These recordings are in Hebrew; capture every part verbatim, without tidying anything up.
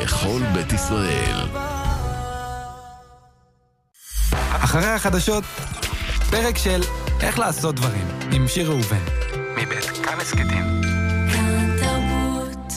לכל בית ישראל. אחרי החדשות, פרק של איך לעשות דברים עם שיר ראובן מבית כאן הסכתים. כאן תרבות.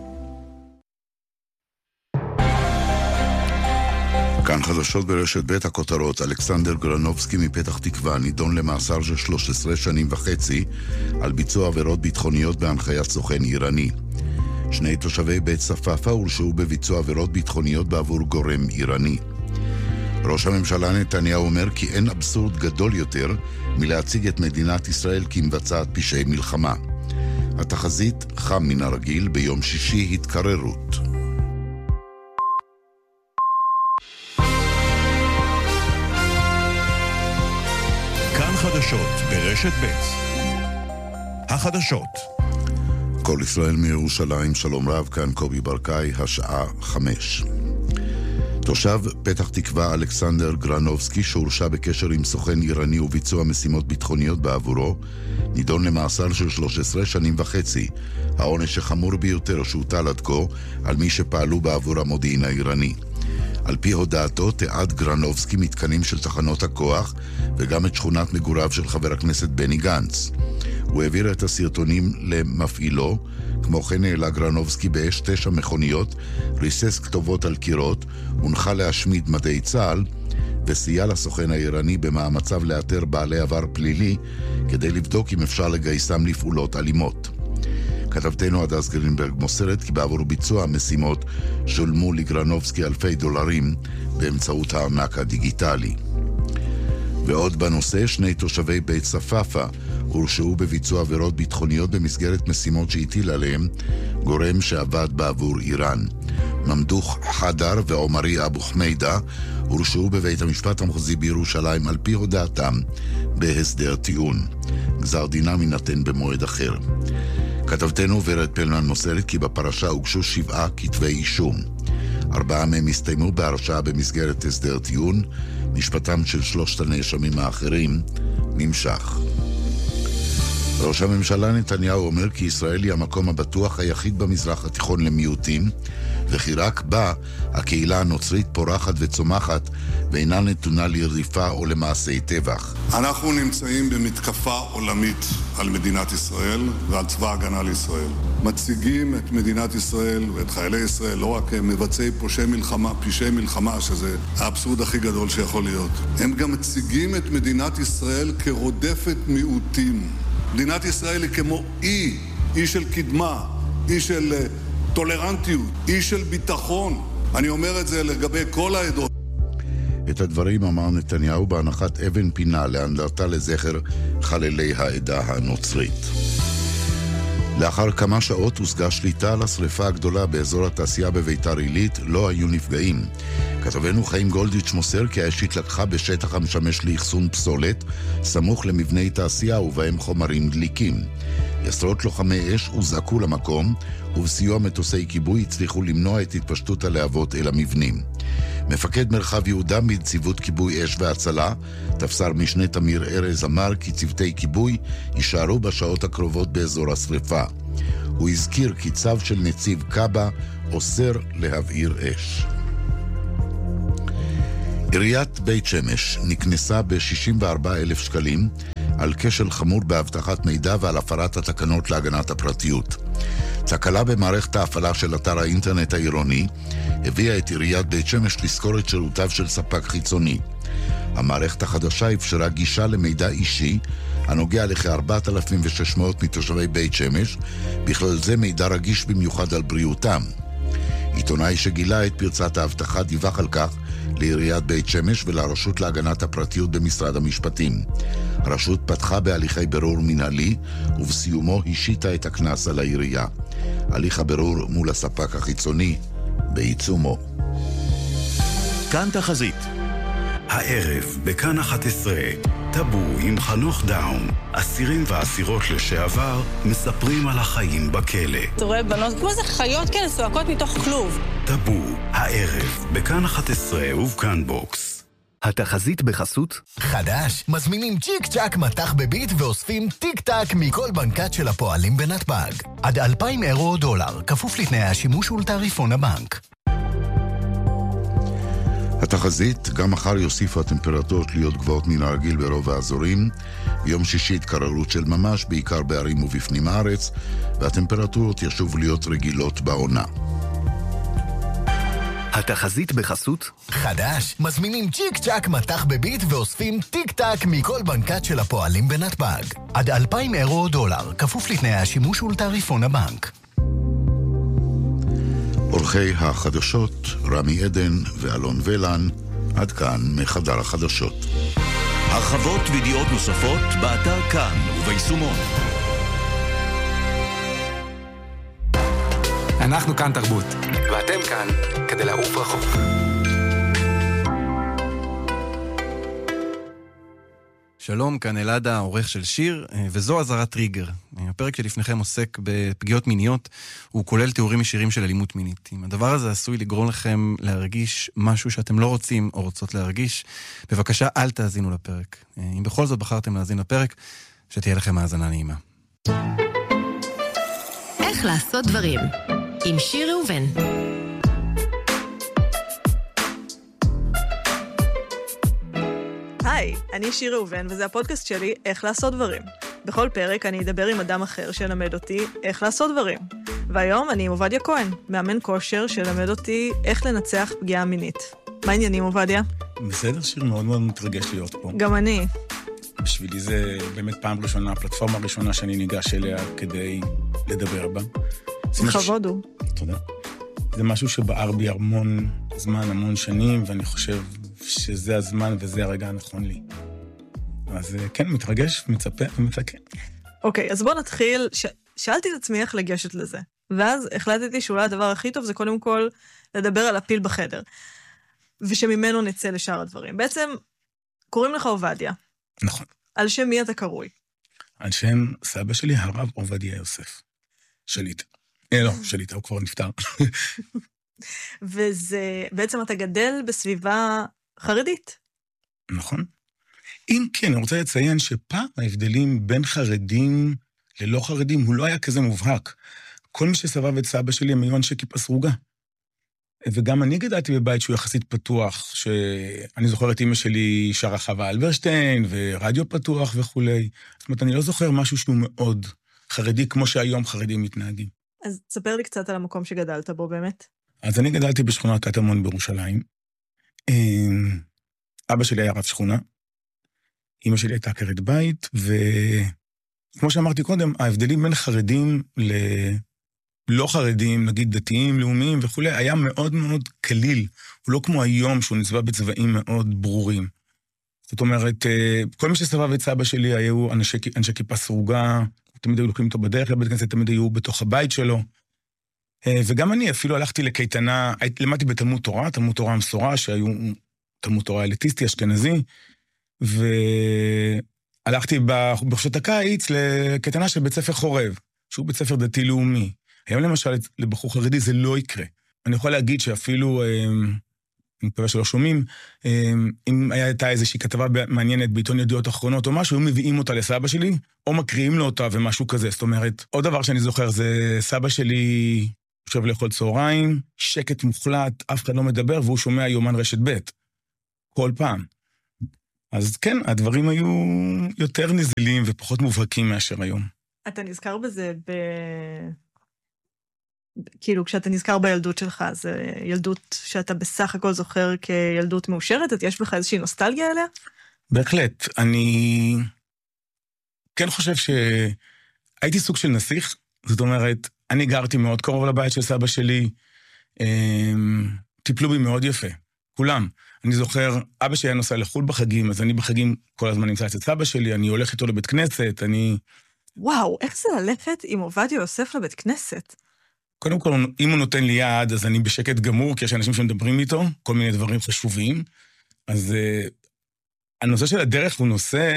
כאן חדשות ברשת בית הכותרות. אלכסנדר גרנובסקי מפתח תקווה נידון למאסר של שלוש עשרה שנים וחצי על ביצוע עבירות ביטחוניות בהנחיית סוכן איראני. שני תושבי בית צפאפא הורשעו בביצוע עבירות ביטחוניות בעבור גורם איראני. ראש הממשלה נתניהו אומר כי אין אבסורד גדול יותר מלהציג את מדינת ישראל כמבצעת פשעי מלחמה. התחזית חם מן הרגיל, ביום שישי התקררות. כאן חדשות ברשת ב'. החדשות. כל ישראל מירושלים, שלום רב, כאן קובי ברקאי, השעה חמש. תושב פתח תקווה אלכסנדר גרנובסקי, שהורשע בקשר עם סוכן איראני וביצוע משימות ביטחוניות בעבורו, נידון למאסר של שלוש עשרה שנים וחצי, העונש החמור ביותר שהוטל עד כה על מי שפעלו בעבור המודיעין האיראני. על פי הודעתו תיעד גרנובסקי מתקנים של תחנות הכוח וגם את שכונת מגוריו של חבר הכנסת בני גנץ. הוא העביר את הסרטונים למפעילו. כמו כן העלה גרנובסקי באש תשע מכוניות, ריסס כתובות על קירות, הונחה להשמיד מדי צה"ל וסייע לסוכן האיראני במאמציו לאתר בעלי עבר פלילי כדי לבדוק אם אפשר לגייסם לפעולות אלימות. כתבתנו הדס גרינברג מוסרת כי בעבור ביצוע המשימות שולמו לגרנובסקי אלפי דולרים באמצעות הארנק הדיגיטלי. ועוד בנושא, שני תושבי בית צפאפא הורשעו בביצוע עבירות ביטחוניות במסגרת משימות שהטיל עליהם גורם שעבד בעבור איראן. ממדוך חדר ועומרי אבו חמידה הורשעו בבית המשפט המחוזי בירושלים על פי הודעתם בהסדר טיעון. גזר דינם יינתן במועד אחר. כתבתנו ורד פלמן מוסרת כי בפרשה הוגשו שבעה כתבי אישום. ארבעה מהם הסתיימו בהרשעה במסגרת הסדר טיעון. משפטם של שלושת הנאשמים האחרים נמשך. ראש הממשלה נתניהו אומר כי ישראל היא המקום הבטוח היחיד במזרח התיכון למיעוטים, וכי רק בה הקהילה הנוצרית פורחת וצומחת ואינה נתונה לרדיפה או למעשי טבח. אנחנו נמצאים במתקפה עולמית על מדינת ישראל ועל צבא הגנה לישראל. מציגים את מדינת ישראל ואת חיילי ישראל לא רק מבצעי פושעי מלחמה, פשעי מלחמה, שזה האבסורד הכי גדול שיכול להיות. הם גם מציגים את מדינת ישראל כרודפת מיעוטים. מדינת ישראל היא כמו אי, אי של קדמה, אי של uh, טולרנטיות, אי של ביטחון. אני אומר את זה לגבי כל העדות. את הדברים אמר נתניהו בהנחת אבן פינה לאנדרטה לזכר חללי העדה הנוצרית. לאחר כמה שעות הושגה שליטה על השריפה הגדולה באזור התעשייה בביתר עילית, לא היו נפגעים. כתבנו חיים גולדיץ' מוסר כי האש התלקחה בשטח המשמש לאחסון פסולת, סמוך למבני תעשייה ובהם חומרים דליקים. עשרות לוחמי אש הוזעקו למקום, ובסיוע מטוסי כיבוי הצליחו למנוע את התפשטות הלהבות אל המבנים. מפקד מרחב יהודה מנציבות כיבוי אש והצלה, תפסר משנה תמיר ארז, אמר כי צוותי כיבוי יישארו בשעות הקרובות באזור השריפה. הוא הזכיר כי צו של נציב קב"א אוסר להבעיר אש. עיריית בית שמש נקנסה ב-שישים וארבעה אלף שקלים על כשל חמור באבטחת מידע ועל הפרת התקנות להגנת הפרטיות. תקלה במערכת ההפעלה של אתר האינטרנט העירוני הביאה את עיריית בית שמש לזכור את שירותיו של ספק חיצוני. המערכת החדשה אפשרה גישה למידע אישי הנוגע לכ-ארבעת אלפים ושש מאות מתושבי בית שמש, בכלל זה מידע רגיש במיוחד על בריאותם. עיתונאי שגילה את פרצת האבטחה דיווח על כך לעיריית בית שמש ולרשות להגנת הפרטיות במשרד המשפטים. הרשות פתחה בהליכי ברור מנהלי, ובסיומו השיתה את הקנס על העירייה. הליך הברור מול הספק החיצוני בעיצומו. כאן תחזית. הערב בכאן אחת עשרה, טאבו עם חנוך דאום. אסירים ואסירות לשעבר מספרים על החיים בכלא. אתה רואה בנות כמו זה חיות כאלה סועקות מתוך כלוב. טאבו, הערב בכאן אחת עשרה ובכאן בוקס. התחזית בחסות חדש, מזמינים צ'יק צ'ק מתח בביט ואוספים טיק טק מכל בנקת של הפועלים בנתב"ג. עד אלפיים אירו או דולר, כפוף לתנאי השימוש ולתעריפון הבנק. התחזית, גם מחר יוסיפו הטמפרטורות להיות גבוהות מן הרגיל ברוב האזורים. ביום שישי התקררות של ממש, בעיקר בערים ובפנים הארץ, והטמפרטורות ישובו להיות רגילות בעונה. התחזית בחסות חדש, מזמינים צ'יק צ'ק מתח בביט ואוספים טיק טק מכל בנקת של הפועלים בנתב"ג. עד אלפיים אירו או דולר, כפוף לתנאי השימוש ולתעריפון הבנק. עורכי החדשות, רמי עדן ואלון ולן, עד כאן מחדר החדשות. הרחבות וידיעות נוספות באתר כאן וביישומון. אנחנו כאן תרבות, ואתם כאן כדי לעוף רחוק. שלום, כאן אלעד, העורך של שיר, וזו אזהרת טריגר. הפרק שלפניכם עוסק בפגיעות מיניות, הוא כולל תיאורים ישירים של אלימות מינית. אם הדבר הזה עשוי לגרום לכם להרגיש משהו שאתם לא רוצים או רוצות להרגיש, בבקשה אל תאזינו לפרק. אם בכל זאת בחרתם להאזין לפרק, שתהיה לכם האזנה נעימה. איך לעשות דברים עם שיר ראובן. היי, אני שיר ראובן, וזה הפודקאסט שלי, איך לעשות דברים. בכל פרק אני אדבר עם אדם אחר שלמד אותי איך לעשות דברים. והיום אני עם עובדיה כהן, מאמן כושר שלמד אותי איך לנצח פגיעה מינית. מה העניינים, עובדיה? בסדר, שיר, מאוד מאוד מתרגש להיות פה. גם אני. בשבילי זה באמת פעם ראשונה, הפלטפורמה הראשונה שאני ניגש אליה כדי לדבר בה. בכבוד הוא. תודה. זה משהו שבער בי המון זמן, המון שנים, ואני חושב שזה הזמן וזה הרגע הנכון לי. אז כן, מתרגש, מצפה ומצקה. אוקיי, אז בוא נתחיל. ש... שאלתי את עצמי איך לגשת לזה. ואז החלטתי שאולי הדבר הכי טוב זה קודם כל לדבר על הפיל בחדר. ושממנו נצא לשאר הדברים. בעצם, קוראים לך עובדיה. נכון. על שם מי אתה קרוי? על שם סבא שלי, הרב עובדיה יוסף. שליט. אה, לא, שליט, הוא כבר נפטר. וזה, בעצם אתה גדל בסביבה חרדית. נכון. אם כן, אני רוצה לציין שפעם ההבדלים בין חרדים ללא חרדים, הוא לא היה כזה מובהק. כל מי שסבב את סבא שלי הם היו אנשי כיפה סרוגה. וגם אני גדלתי בבית שהוא יחסית פתוח, שאני זוכר את אמא שלי שרה חווה אלברשטיין, ורדיו פתוח וכו'. זאת אומרת, אני לא זוכר משהו שהוא מאוד חרדי, כמו שהיום חרדים מתנהגים. אז תספר לי קצת על המקום שגדלת בו באמת. אז אני גדלתי בשכונת קטמון בירושלים. אבא שלי היה רב שכונה, אמא שלי הייתה עקרת בית, וכמו שאמרתי קודם, ההבדלים בין חרדים ללא חרדים, נגיד דתיים, לאומיים וכו', היה מאוד מאוד קליל. הוא לא כמו היום שהוא נצבע בצבעים מאוד ברורים. זאת אומרת, כל מי שסבב את סבא שלי היו אנשי, אנשי כיפה סרוגה, תמיד היו לוקחים אותו בדרך לבית כנסת, תמיד היו בתוך הבית שלו. וגם אני אפילו הלכתי לקייטנה, למדתי בתלמוד תורה, תלמוד תורה המסורה, שהיו תלמוד תורה אליטיסטי, אשכנזי, והלכתי בחופשות הקיץ לקייטנה של בית ספר חורב, שהוא בית ספר דתי-לאומי. היום למשל לבחור חרדי זה לא יקרה. אני יכול להגיד שאפילו, אני מקווה שלא שומעים, אם הייתה איזושהי כתבה מעניינת בעיתון ידיעות אחרונות או משהו, הם מביאים אותה לסבא שלי, או מקריאים לו אותה ומשהו כזה. זאת אומרת, עוד דבר שאני זוכר זה סבא שלי יושב לאכול צהריים, שקט מוחלט, אף אחד לא מדבר, והוא שומע יומן רשת ב' כל פעם. אז כן, הדברים היו יותר נזילים ופחות מובהקים מאשר היום. אתה נזכר בזה ב... כאילו, כשאתה נזכר בילדות שלך, זה ילדות שאתה בסך הכל זוכר כילדות מאושרת, אז יש בך איזושהי נוסטלגיה אליה? בהחלט. אני כן חושב שהייתי סוג של נסיך, זאת אומרת, אני גרתי מאוד קרוב לבית של סבא שלי, טיפלו בי מאוד יפה, כולם. אני זוכר, אבא שלי היה נוסע לחול בחגים, אז אני בחגים כל הזמן נמצא אצל סבא שלי, אני הולך איתו לבית כנסת, אני... וואו, איך זה ללכת עם עובדיה יוסף לבית כנסת? קודם כל, אם הוא נותן לי יד, אז אני בשקט גמור, כי יש אנשים שמדברים איתו, כל מיני דברים חשובים. אז uh, הנושא של הדרך הוא נושא...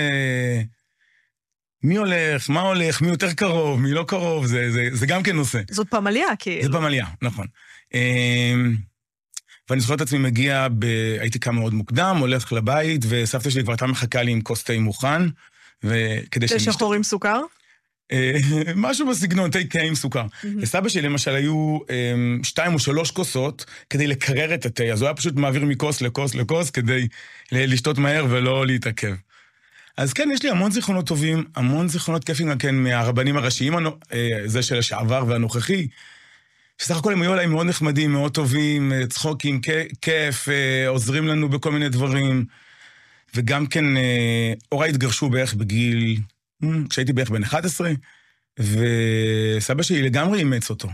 מי הולך, מה הולך, מי יותר קרוב, מי לא קרוב, זה, זה, זה גם כן נושא. זאת פמליה, כאילו. זה פמליה, נכון. Um, ואני זוכר את עצמי מגיע, ב... הייתי קם מאוד מוקדם, הולך לבית, וסבתא שלי כבר הייתה מחכה לי עם כוס תה מוכן, וכדי שאני... שחור עם סוכר? משהו בסגנון, תה תה עם סוכר. לסבא שלי למשל היו שתיים או שלוש כוסות כדי לקרר את התה, אז הוא היה פשוט מעביר מכוס לכוס לכוס כדי לשתות מהר ולא להתעכב. אז כן, יש לי המון זיכרונות טובים, המון זיכרונות כיפים, כן, מהרבנים הראשיים, זה של השעבר והנוכחי, שסך הכל הם היו עליי מאוד נחמדים, מאוד טובים, צחוקים, כיף, עוזרים לנו בכל מיני דברים, וגם כן, הוריי התגרשו בערך בגיל, כשהייתי בערך בן אחת עשרה, וסבא שלי לגמרי אימץ אותו.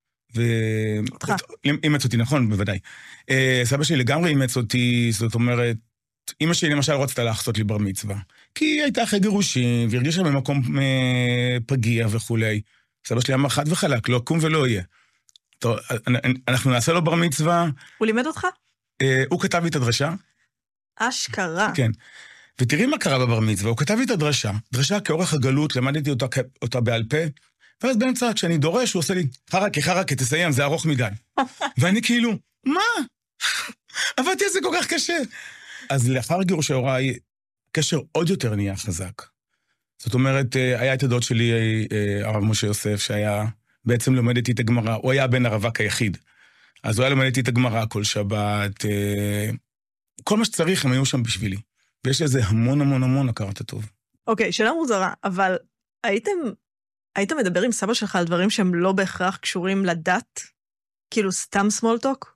אותך. אימץ אותי, נכון, בוודאי. סבא שלי לגמרי אימץ אותי, זאת אומרת, אמא שלי למשל רצתה לעשות לי בר מצווה, כי היא הייתה אחרי גירושים, והרגישה במקום פגיע וכולי. סבא שלי אמר חד וחלק, לא קום ולא יהיה. טוב, אנחנו נעשה לו בר מצווה. הוא לימד אותך? הוא כתב לי את הדרשה. אשכרה. כן. ותראי מה קרה בבר מצווה, הוא כתב לי את הדרשה, דרשה כאורך הגלות, למדתי אותה, אותה בעל פה, ואז באמצע, כשאני דורש, הוא עושה לי, חרקה, חרקה, תסיים, זה ארוך מדי. ואני כאילו, מה? עבדתי על זה כל כך קשה. אז לאחר גירוש הוריי, קשר עוד יותר נהיה חזק. זאת אומרת, היה את הדוד שלי, הרב משה יוסף, שהיה בעצם לומד איתי את הגמרא, הוא היה בן הרווק היחיד. אז הוא היה לומד איתי את הגמרא כל שבת, כל מה שצריך, הם היו שם בשבילי. ויש לזה המון המון המון הכרת הטוב. אוקיי, שאלה מוזרה, אבל הייתם, היית מדבר עם סבא שלך על דברים שהם לא בהכרח קשורים לדת? כאילו סתם small talk?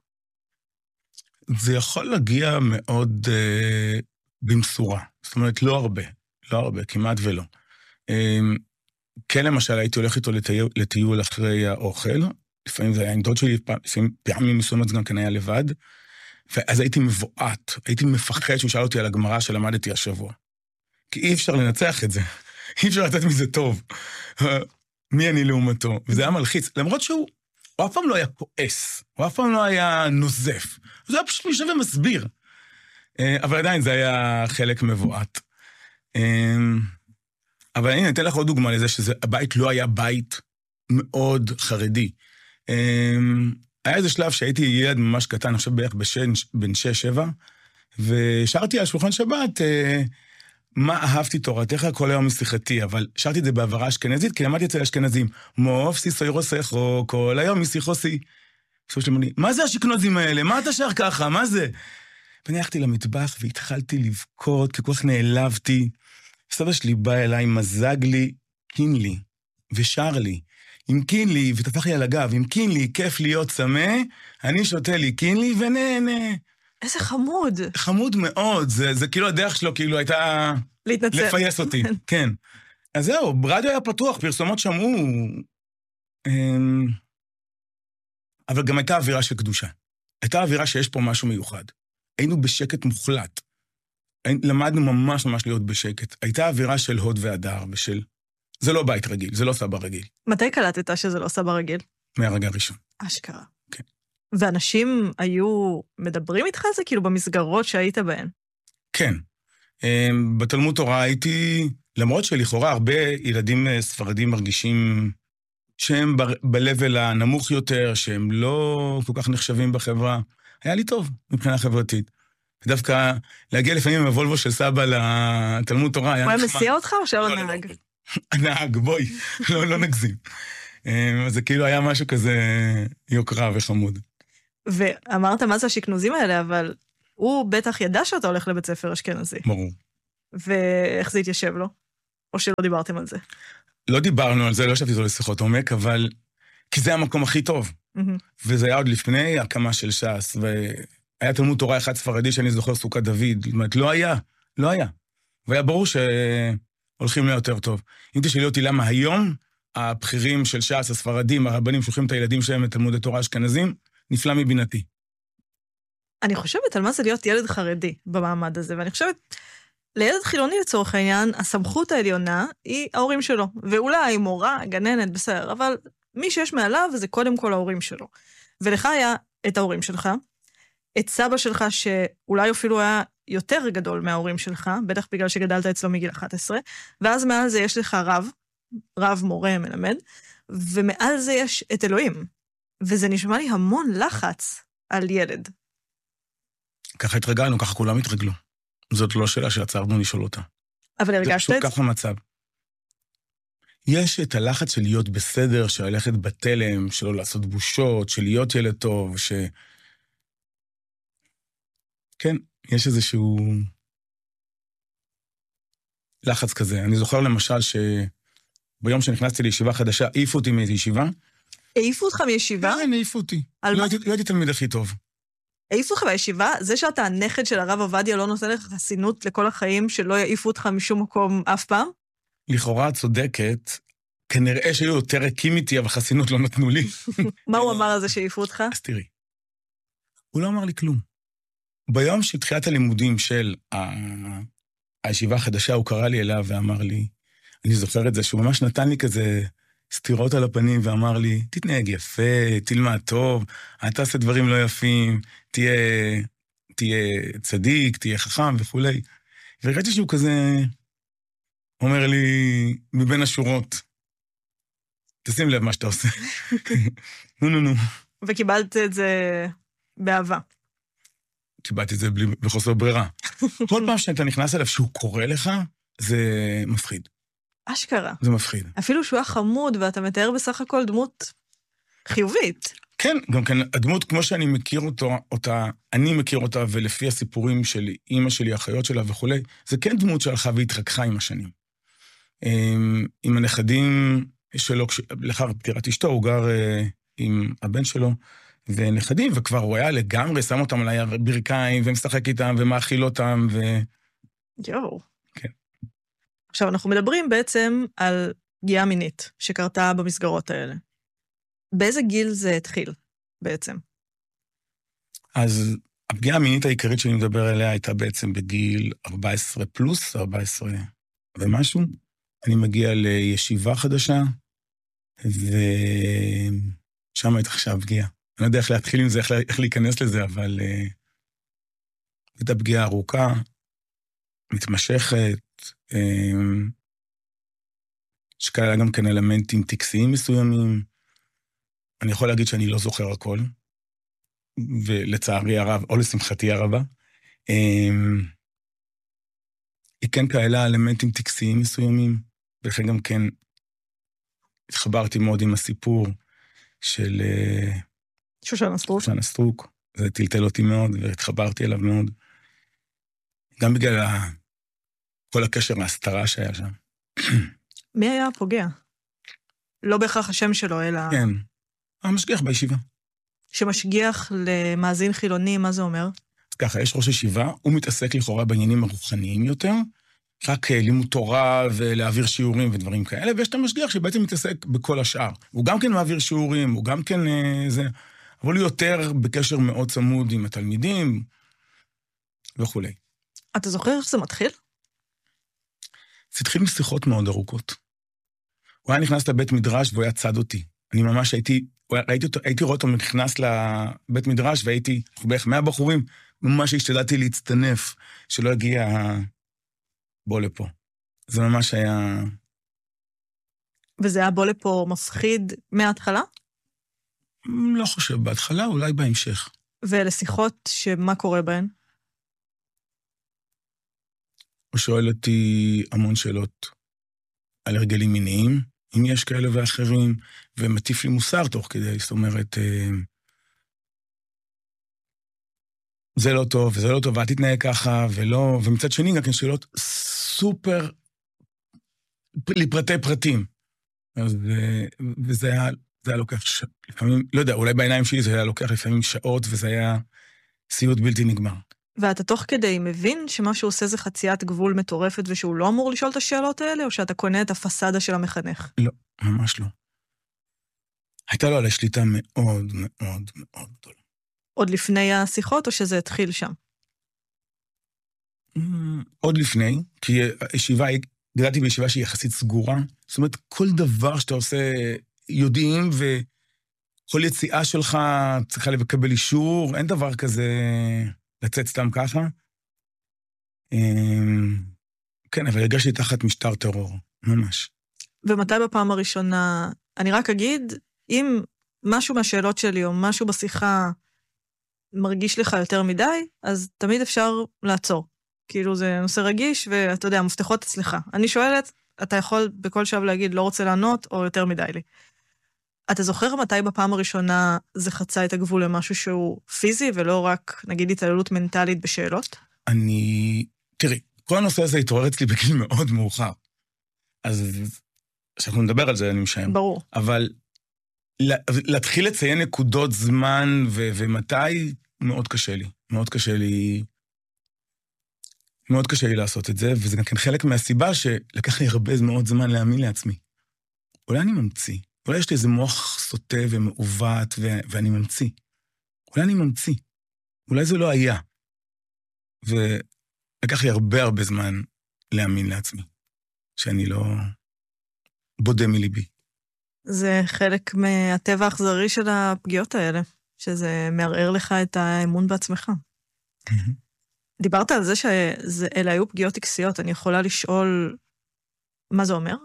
זה יכול להגיע מאוד אה, במשורה. זאת אומרת, לא הרבה. לא הרבה, כמעט ולא. אה, כן, למשל, הייתי הולך איתו לטיול, לטיול אחרי האוכל. לפעמים זה היה עם דוד שלי, לפעמים פעמים מסוימות גם כן היה לבד. ואז הייתי מבועת, הייתי מפחד שהוא שאל אותי על הגמרא שלמדתי השבוע. כי אי אפשר לנצח את זה. אי אפשר לתת מזה טוב. מי אני לעומתו? וזה היה מלחיץ. למרות שהוא, הוא אף פעם לא היה כועס. הוא אף פעם לא היה נוזף. זה היה פשוט משווה מסביר. אבל עדיין זה היה חלק מבועת. אבל אני אתן לך עוד דוגמה לזה שהבית לא היה בית מאוד חרדי. היה איזה שלב שהייתי ילד ממש קטן, עכשיו בערך בן שש, שבע, ושרתי על שולחן שבת, מה אהבתי תורתך כל היום משיחתי, אבל שרתי את זה בעברה אשכנזית, כי למדתי אצל אשכנזים, מוף סיסו ירוסךו, כל היום משיחוסי. עכשיו שלמה לי, מה זה השכנוזים האלה? מה אתה שר ככה? מה זה? ואני הלכתי למטבח והתחלתי לבכות, כי כל כך נעלבתי. סבא שלי בא אליי, מזג לי, קינלי, ושר לי. עם קינלי, ותפח לי על הגב, עם קינלי, כיף להיות צמא, אני שותה לי קינלי ונהנה. איזה חמוד. חמוד מאוד, זה, זה כאילו הדרך שלו, כאילו הייתה... להתנצל. לפייס אותי, כן. אז זהו, ברדיו היה פתוח, פרסומות שמעו, אבל גם הייתה אווירה של קדושה. הייתה אווירה שיש פה משהו מיוחד. היינו בשקט מוחלט. למדנו ממש ממש להיות בשקט. הייתה אווירה של הוד והדר, ושל... זה לא בית רגיל, זה לא סבא רגיל. מתי קלטת שזה לא סבא רגיל? מהרגע הראשון. אשכרה. כן. ואנשים היו מדברים איתך על זה, כאילו במסגרות שהיית בהן? כן. בתלמוד תורה הייתי, למרות שלכאורה הרבה ילדים ספרדים מרגישים שהם ב-level הנמוך יותר, שהם לא כל כך נחשבים בחברה, היה לי טוב מבחינה חברתית. ודווקא להגיע לפעמים עם הוולבו של סבא לתלמוד תורה היה נחמד. הוא היה מסיע אותך או שעוד נהג? הנהג, בואי, לא, לא נגזים. זה כאילו היה משהו כזה יוקרה וחמוד. ואמרת מה זה השכנוזים האלה, אבל הוא בטח ידע שאתה הולך לבית ספר אשכנזי. ברור. ואיך זה התיישב לו? או שלא דיברתם על זה? לא דיברנו על זה, לא ישבתי איתו לשיחות עומק, אבל... כי זה המקום הכי טוב. וזה היה עוד לפני הקמה של ש"ס, והיה תלמוד תורה אחד ספרדי שאני זוכר סוכת דוד. זאת אומרת, לא היה, לא היה. והיה ברור שהולכים לי יותר טוב. אם תשאלי אותי למה היום, הבחירים של ש"ס, הספרדים, הרבנים, שולחים את הילדים שלהם לתלמוד התורה אשכנזים, נפלא מבינתי. אני חושבת על מה זה להיות ילד חרדי במעמד הזה, ואני חושבת, לילד חילוני לצורך העניין, הסמכות העליונה היא ההורים שלו, ואולי מורה, גננת, בסדר, אבל מי שיש מעליו זה קודם כל ההורים שלו. ולך היה את ההורים שלך, את סבא שלך שאולי אפילו היה יותר גדול מההורים שלך, בטח בגלל שגדלת אצלו מגיל אחת עשרה, ואז מעל זה יש לך רב, רב מורה מלמד, ומעל זה יש את אלוהים. וזה נשמע לי המון לחץ על ילד. ככה התרגלנו, ככה כולם התרגלו. זאת לא שאלה שעצרנו לשאול אותה. אבל הרגשת את זה? ככה מצב. יש את הלחץ של להיות בסדר, של ללכת בתלם, שלא לעשות בושות, של להיות ילד טוב, ש... כן, יש איזשהו לחץ כזה. אני זוכר למשל שביום שנכנסתי לישיבה חדשה, העיפו אותי מאיזו ישיבה. העיפו אותך מישיבה? כן, העיפו אותי. לא הייתי, לא הייתי תלמיד הכי טוב. העיפו אותך בישיבה? זה שאתה הנכד של הרב עובדיה לא נותן לך חסינות לכל החיים, שלא יעיפו אותך משום מקום אף פעם? לכאורה צודקת, כנראה שהיו יותר ריקים איתי, אבל חסינות לא נתנו לי. מה הוא אמר על זה שהעיפו אותך? אז תראי. הוא לא אמר לי כלום. ביום של תחילת הלימודים של הישיבה החדשה, הוא קרא לי אליו ואמר לי, אני זוכר את זה, שהוא ממש נתן לי כזה סתירות על הפנים ואמר לי, תתנהג יפה, תלמד טוב, אל תעשה דברים לא יפים, תהיה, תהיה צדיק, תהיה חכם וכו'. וראיתי שהוא כזה אומר לי, מבין השורות, תשים לב מה שאתה עושה. נו, נו, נו. וקיבלת את זה באהבה. קיבלתי את זה בלי, בחוסר ברירה. כל פעם שאתה נכנס אליו שהוא קורא לך, זה מפחיד. אשכרה. זה מפחיד. אפילו שהוא היה חמוד, ואתה מתאר בסך הכל דמות חיובית. כן, גם כן, הדמות כמו שאני מכיר אותו, אותה, אני מכיר אותה, ולפי הסיפורים של אמא שלי, האחיות שלה וכו', זה כן דמות שהלכה והתרככה עם השנים. עם הנכדים שלו, לאחר פטירת אשתו, הוא גר עם הבן שלו, ונכדים, וכבר הוא היה לגמרי, שם אותם על הברכיים, ומשחק איתם, ומאכיל אותם, ו... יואו. כן. עכשיו, אנחנו מדברים בעצם על פגיעה מינית, שקרתה במסגרות האלה. באיזה גיל זה התחיל, בעצם? אז הפגיעה המינית העיקרית שאני מדבר עליה, הייתה בעצם בגיל ארבע עשרה פלוס, ארבע עשרה ומשהו. אני מגיע לישיבה חדשה, ושם התרחשה הפגיעה. אני לא יודע איך להתחיל עם זה, איך, איך להיכנס לזה, אבל uh, הייתה פגיעה ארוכה, מתמשכת, uh, שכאלה גם כן אלמנטים טקסיים מסוימים. אני יכול להגיד שאני לא זוכר הכל, ולצערי הרב, או לשמחתי הרבה, uh, היא כן כאלה אלמנטים טקסיים מסוימים, ולכן גם כן התחברתי מאוד עם הסיפור של... Uh, שושנה סטרוק. שושנה סטרוק. זה טלטל אותי מאוד, והתחברתי אליו מאוד. גם בגלל כל הקשר מהסתרה שהיה שם. מי היה הפוגע? לא בהכרח השם שלו, אלא... כן, המשגיח בישיבה. שמשגיח למאזין חילוני, מה זה אומר? אז ככה, יש ראש ישיבה, הוא מתעסק לכאורה בעניינים הרוחניים יותר, רק לימוד תורה ולהעביר שיעורים ודברים כאלה, ויש את המשגיח שבעצם מתעסק בכל השאר. הוא גם כן מעביר שיעורים, הוא גם כן זה... אבל הוא יותר בקשר מאוד צמוד עם התלמידים וכו'. אתה זוכר איך זה מתחיל? זה התחיל משיחות מאוד ארוכות. הוא היה נכנס לבית מדרש והוא היה צד אותי. אני ממש הייתי, הייתי, הייתי רואה אותו נכנס לבית מדרש והייתי בערך מאה בחורים, ממש השתדלתי להצטנף, שלא הגיע בוא לפה. זה ממש היה... וזה היה בוא לפה מפחיד מההתחלה? לא חושב, בהתחלה, אולי בהמשך. ואלה שיחות שמה קורה בהן? הוא שואל אותי המון שאלות על הרגלים מיניים, אם יש כאלה ואחרים, ומטיף לי מוסר תוך כדי, זאת אומרת, זה לא טוב, וזה לא טוב, ואל תתנהג ככה, ולא, ומצד שני גם כן שאלות סופר, לפרטי פרטים. אז, וזה היה... זה היה לוקח, ש... לפעמים, לא יודע, אולי בעיניים שלי זה היה לוקח לפעמים שעות, וזה היה סיוט בלתי נגמר. ואתה תוך כדי מבין שמה שהוא עושה זה חציית גבול מטורפת, ושהוא לא אמור לשאול את השאלות האלה, או שאתה קונה את הפסדה של המחנך? לא, ממש לא. הייתה לו עלי שליטה מאוד מאוד מאוד גדולה. עוד לפני השיחות, או שזה התחיל שם? עוד לפני, כי הישיבה, גדלתי בישיבה שהיא יחסית סגורה, זאת אומרת, כל דבר שאתה עושה... יודעים, וכל יציאה שלך צריכה לקבל אישור, אין דבר כזה לצאת סתם ככה. כן, אבל הרגשתי תחת משטר טרור, ממש. ומתי בפעם הראשונה, אני רק אגיד, אם משהו מהשאלות שלי, או משהו בשיחה מרגיש לך יותר מדי, אז תמיד אפשר לעצור. כאילו זה נושא רגיש, ואתה יודע, המפתחות אצלך. אני שואלת, אתה יכול בכל שלב להגיד, לא רוצה לענות, או יותר מדי לי. אתה זוכר מתי בפעם הראשונה זה חצה את הגבול למשהו שהוא פיזי, ולא רק, נגיד, התעללות מנטלית בשאלות? אני... תראי, כל הנושא הזה התעורר אצלי בגיל מאוד מאוחר. אז כשאנחנו נדבר על זה, אני משער. ברור. אבל להתחיל לציין נקודות זמן ו- ומתי, מאוד קשה לי. מאוד קשה לי... מאוד קשה לי לעשות את זה, וזה גם כן חלק מהסיבה שלקח לי הרבה מאוד זמן להאמין לעצמי. אולי אני ממציא. אולי יש לי איזה מוח סוטה ומעוות, ו- ואני ממציא. אולי אני ממציא. אולי זה לא היה. ולקח לי הרבה הרבה זמן להאמין לעצמי. שאני לא בודה מליבי. זה חלק מהטבע האכזרי של הפגיעות האלה, שזה מערער לך את האמון בעצמך. דיברת על זה שאלה היו פגיעות טקסיות, אני יכולה לשאול מה זה אומר?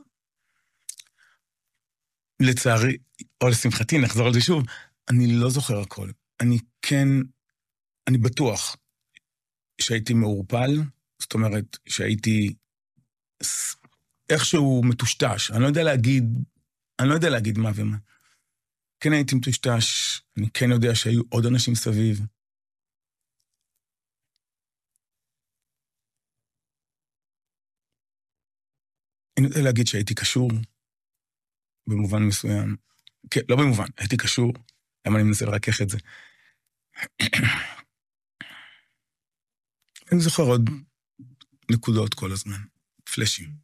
לצערי, או לשמחתי, נחזור על זה שוב, אני לא זוכר הכל. אני כן, אני בטוח שהייתי מעורפל, זאת אומרת שהייתי איכשהו מטושטש, אני לא יודע להגיד, אני לא יודע להגיד מה ומה. כן הייתי מטושטש, אני כן יודע שהיו עוד אנשים סביב. אני יודע להגיד שהייתי קשור, במובן מסוים. כן, לא במובן, הייתי קשור, למה אני מנסה לרכך את זה. אני זוכר עוד נקודות כל הזמן, פלשים.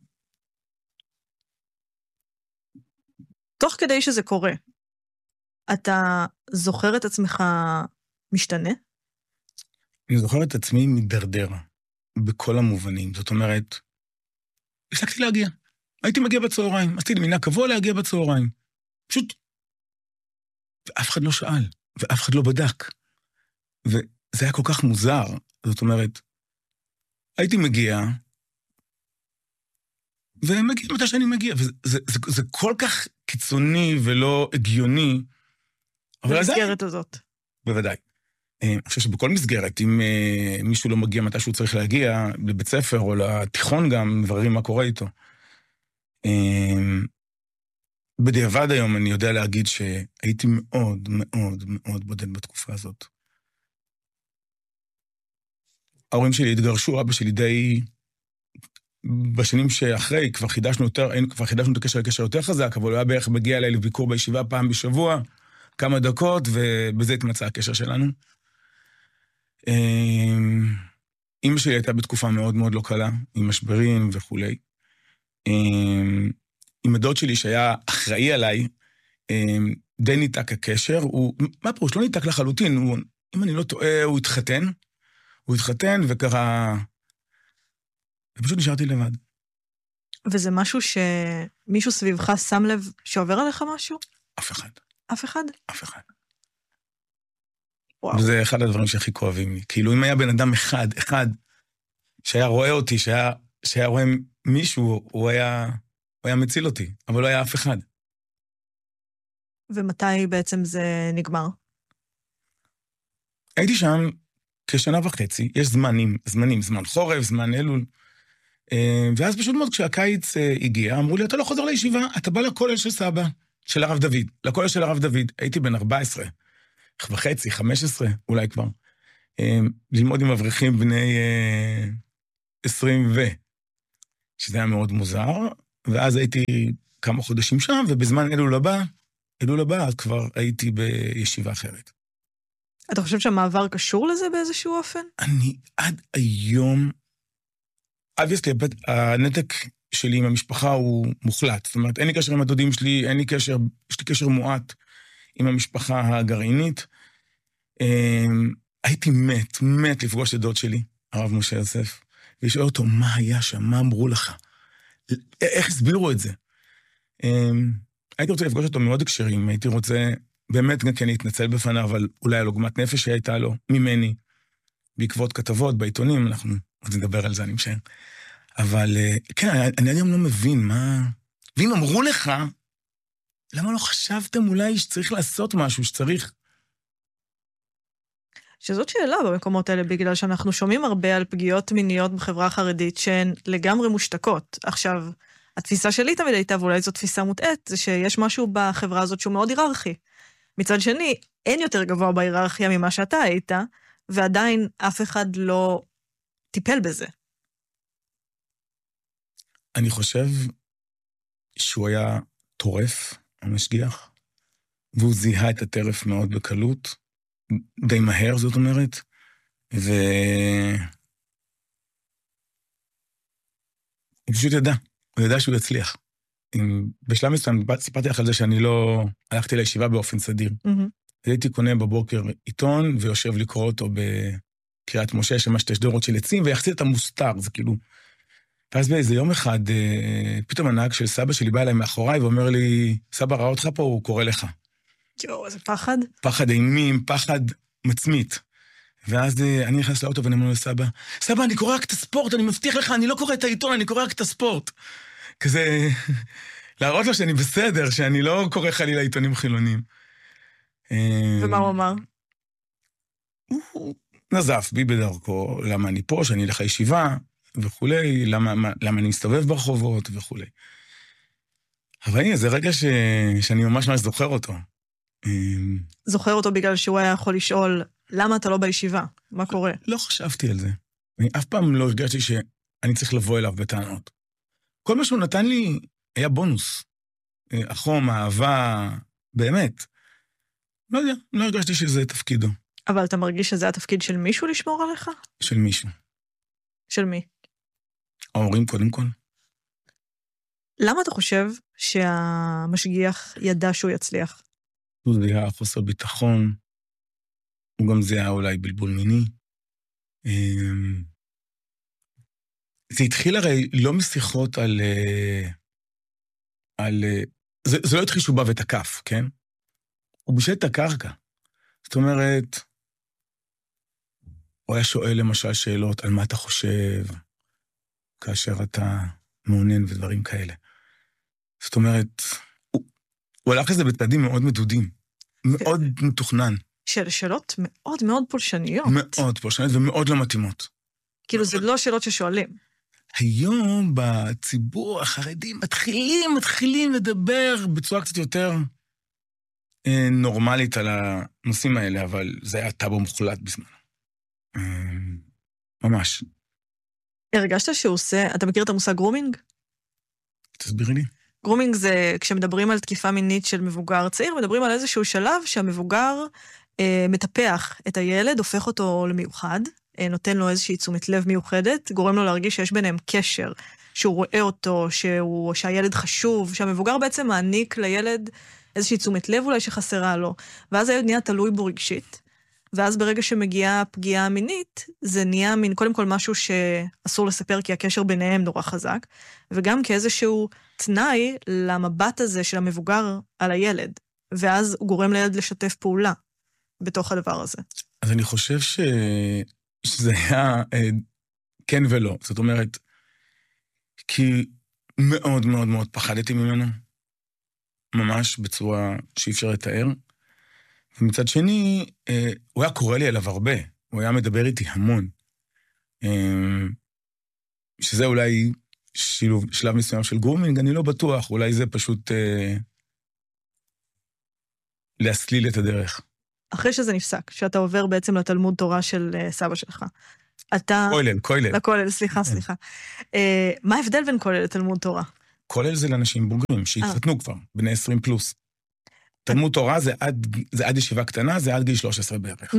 תוך כדי שזה קורה, אתה זוכר את עצמך משתנה? אני זוכר את עצמי מדרדר, בכל המובנים. זאת אומרת, הפסקתי להגיע. הייתי מגיע בצהריים, עשיתי לי מינה קבוע להגיע בצהריים. פשוט, ואף אחד לא שאל, ואף אחד לא בדק. וזה היה כל כך מוזר. זאת אומרת, הייתי מגיע, ומגיע מתי שאני מגיע, וזה זה, זה, זה כל כך קיצוני ולא הגיוני. במסגרת הזאת. בוודאי. אני חושב שבכל מסגרת, אם מישהו לא מגיע מתי שהוא צריך להגיע, לבית ספר או לתיכון גם, מבררים מה קורה איתו. בדיעבד היום אני יודע להגיד שהייתי מאוד מאוד מאוד בודד בתקופה הזאת. ההורים שלי התגרשו, אבא שלי די... בשנים שאחרי, כבר חידשנו יותר, כבר חידשנו את הקשר לקשר יותר חזק, אבל הוא היה בערך מגיע אליי לביקור בישיבה פעם בשבוע, כמה דקות, ובזה התמצא הקשר שלנו. אמא שלי הייתה בתקופה מאוד מאוד לא קלה, עם משברים וכו'. עם הדוד שלי שהיה אחראי עליי, די ניתק הקשר, הוא, מה פירוש? לא ניתק לחלוטין, הוא, אם אני לא טועה, הוא התחתן, הוא התחתן וקרא... ופשוט נשארתי לבד. וזה משהו שמישהו סביבך שם לב שעובר עליך משהו? אף אחד. אף אחד? אף אחד. וואו. וזה אחד הדברים שהכי כואבים לי. כאילו אם היה בן אדם אחד, אחד, שהיה רואה אותי, שהיה, שהיה רואה מישהו, הוא היה, הוא היה מציל אותי, אבל לא היה אף אחד. ומתי בעצם זה נגמר? הייתי שם כשנה וחצי, יש זמנים, זמנים, זמן חורף, זמן אלול, ואז פשוט מאוד כשהקיץ הגיע, אמרו לי, אתה לא חוזר לישיבה, אתה בא לכולל של סבא, של הרב דוד, לכולל של הרב דוד, הייתי בן ארבע עשרה, וחצי, חמש עשרה, אולי כבר, ללמוד עם אברכים בני עשרים ו, שזה היה מאוד מוזר, ואז הייתי כמה חודשים שם, ובזמן אלול הבא, אלול הבא, אז כבר הייתי בישיבה אחרת. אתה חושב שהמעבר קשור לזה באיזשהו אופן? אני עד היום, obviously, הנתק שלי עם המשפחה הוא מוחלט. זאת אומרת, אין לי קשר עם הדודים שלי, אין לי קשר, יש לי קשר מועט עם המשפחה הגרעינית. הייתי מת, מת לפגוש את דוד שלי, הרב משה יוסף, ולשאול אותו, מה היה שם, מה אמרו לך? איך הסבירו את זה? הייתי רוצה לפגוש אותו מאוד הקשרים, הייתי רוצה... באמת גם כן להתנצל בפניו, אבל אולי על עוגמת נפש שהייתה לו, ממני, בעקבות כתבות, בעיתונים, אנחנו עוד נדבר על זה, אני משער. אבל כן, אני היום לא מבין מה... ואם אמרו לך, למה לא חשבתם אולי שצריך לעשות משהו, שצריך... שזאת שאלה במקומות האלה, בגלל שאנחנו שומעים הרבה על פגיעות מיניות בחברה החרדית, שהן לגמרי מושתקות. עכשיו, התפיסה שלי תמיד הייתה, ואולי זו תפיסה מוטעת, זה שיש משהו בחברה הזאת שהוא מאוד היררכי. מצד שני, אין יותר גבוה בהיררכיה ממה שאתה היית, ועדיין אף אחד לא טיפל בזה. אני חושב שהוא היה טורף, המשגיח, והוא זיהה את הטרף מאוד בקלות, די מהר זאת אומרת, ו... הוא פשוט ידע, הוא ידע שהוא יצליח. בשלב מסוים סיפרתי לך על זה שאני לא הלכתי לישיבה באופן סדיר. Mm-hmm. הייתי קונה בבוקר עיתון ויושב לקרוא אותו בקריית משה, שמש תשדורות של עצים, ויחסית את המוסתר, זה כאילו... ואז באיזה יום אחד, פתאום הנהג של סבא שלי בא אליי מאחוריי ואומר לי, סבא ראה אותך פה, הוא קורא לך. יואו, איזה פחד. פחד אימים, פחד מצמית. ואז אני נכנס לאוטו ואני אומר לסבא, סבא, אני קורא רק את הספורט, אני מבטיח לך, אני לא קורא את העיתון, אני קורא רק את הספורט. כזה, להראות לו שאני בסדר, שאני לא קורא חלילה עיתונים חילונים. ומה הוא אמר? הוא נזף בי בדרכו, למה אני פה, שאני אלך לישיבה, וכולי, למה, למה אני מסתובב ברחובות, וכולי. אבל הנה, זה רגע ש... שאני ממש ממש זוכר אותו. זוכר אותו בגלל שהוא היה יכול לשאול, למה אתה לא בישיבה? מה קורה? לא חשבתי על זה. אני אף פעם לא הרגשתי שאני צריך לבוא אליו בטענות. כל מה שהוא נתן לי היה בונוס. החום, האהבה, באמת. לא יודע, לא הרגשתי שזה תפקידו. אבל אתה מרגיש שזה התפקיד של מישהו לשמור עליך? של מישהו. של מי? ההורים קודם כל. למה אתה חושב שהמשגיח ידע שהוא יצליח? הוא זיהה חוסר ביטחון, הוא גם זיהה אולי בלבול מיני. זה התחיל הרי לא משיחות על... על זה, זה לא התחיל שהוא בא ותקף, כן? הוא בישל את הקרקע. זאת אומרת, הוא היה שואל למשל שאלות על מה אתה חושב, כאשר אתה מעונן ודברים כאלה. זאת אומרת, הוא, הוא הלך לזה בצעדים מאוד מדודים, מאוד מתוכנן. של שאלות מאוד מאוד פולשניות. מאוד פולשניות ומאוד לא מתאימות. כאילו זה לא שאלות ששואלים. היום בציבור החרדים מתחילים, מתחילים לדבר בצורה קצת יותר אה, נורמלית על הנושאים האלה, אבל זה היה טאבו מוחלט בזמן. אה, ממש. הרגשת שהוא עושה, אתה מכיר את המושג גרומינג? תסבירי לי. גרומינג זה, כשמדברים על תקיפה מינית של מבוגר צעיר, מדברים על איזשהו שלב שהמבוגר אה, מטפח את הילד, הופך אותו למיוחד, אה, נותן לו איזושהי תשומת לב מיוחדת, גורם לו להרגיש שיש ביניהם קשר, שהוא רואה אותו, שהוא, שהילד חשוב, שהמבוגר בעצם מעניק לילד איזושהי תשומת לב אולי שחסרה לו, ואז הילד נהיה תלוי בו רגשית, ואז ברגע שמגיעה פגיעה מינית, זה נהיה מין, קודם כל משהו שאסור לספר, כי הקשר ביניהם נורא חזק, וגם כאיזשהו תנאי למבט הזה של המבוגר על הילד, ואז הוא גורם לילד לשתף פעולה בתוך הדבר הזה. אז אני חושב ש... שזה היה אה, כן ולא. זאת אומרת, כי מאוד מאוד מאוד פחדתי ממנו, ממש בצורה שאי אפשר לתאר, ומצד שני, אה, הוא היה קורא לי אליו הרבה, הוא היה מדבר איתי המון, אה, שזה אולי שילוב, שלב מסוים של גרומינג, אני לא בטוח, אולי זה פשוט אה, להסליל את הדרך. אחרי שזה נפסק, שאתה עובר בעצם לתלמוד תורה של uh, סבא שלך, אתה... כולל, כולל. לכולל, סליחה, סליחה. אה, מה ההבדל בין כולל לתלמוד תורה? כולל זה לאנשים בוגרים, שהתחתנו כבר, בני עשרים פלוס. תלמוד תורה זה עד, זה עד ישיבה קטנה, זה עד גיל שלוש עשרה בערך.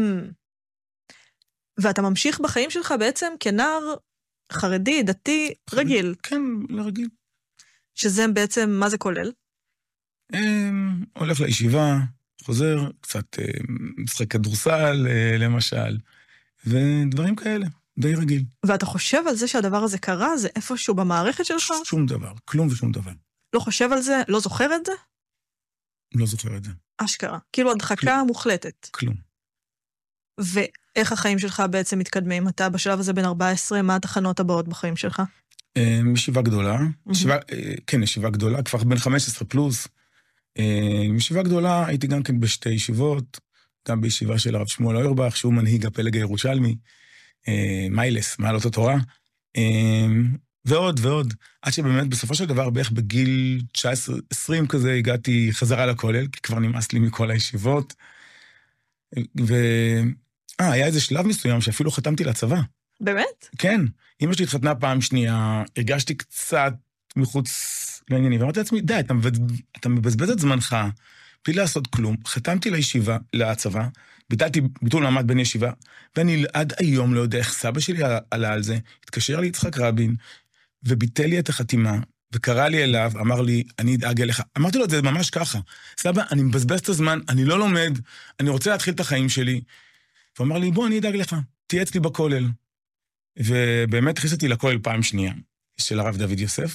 ואתה ממשיך בחיים שלך בעצם כנער חרדי, דתי, רגיל. כן, לרגיל. שזה בעצם, מה זה כולל? הולך לישיבה, חוזר, קצת משחק כדורסל, למשל, ודברים כאלה, די רגיל. ואתה חושב על זה שהדבר הזה קרה, זה איפשהו במערכת שלך? שום דבר, כלום ושום דבר. לא חושב על זה? לא זוכר את זה? לא זוכר את זה. אשכרה. כאילו הדחקה מוחלטת. כלום. ואיך החיים שלך בעצם מתקדמים? אתה בשלב הזה בין ארבע עשרה, מה התחנות הבאות בחיים שלך? ישיבה גדולה, כן, ישיבה גדולה, כבר בין חמש עשרה פלוס. ישיבה גדולה, הייתי גם כן בשתי ישיבות, גם בישיבה של הרב שמואל אוירבך, שהוא מנהיג הפלג הירושלמי, מיילס, מעלות התורה. ועוד ועוד. עד שבאמת בסופו של דבר, בערך בגיל תשע עשרה עשרים כזה, הגעתי חזרה לכולל, כי כבר נמאס לי מכל הישיבות. ו... אה, היה איזה שלב מסוים שאפילו חתמתי לצבא. באמת? כן. אמא שלי התחתנה פעם שנייה, הרגשתי קצת מחוץ לעניינים, ואמרתי לעצמי, די, אתה, אתה מבזבז את זמנך, בלי לעשות כלום. חתמתי לישיבה, לצבא, ביטלתי ביטול מעמד בין ישיבה, ואני עד היום לא יודע איך סבא שלי עלה על זה, התקשר לי יצחק רבין, וביטל לי את החתימה, וקרא לי אליו, אמר לי, אני אדאג אליך. אמרתי לו את זה ממש ככה, סבא, אני מבזבז את הזמן, אני לא לומד, אני רוצה להתחיל את החיים שלי. והוא אמר לי, בוא, אני אדאג לך, תהיה אצלי בכולל. ובאמת הכניסתי לכולל פעם שנייה, של הרב דוד יוסף,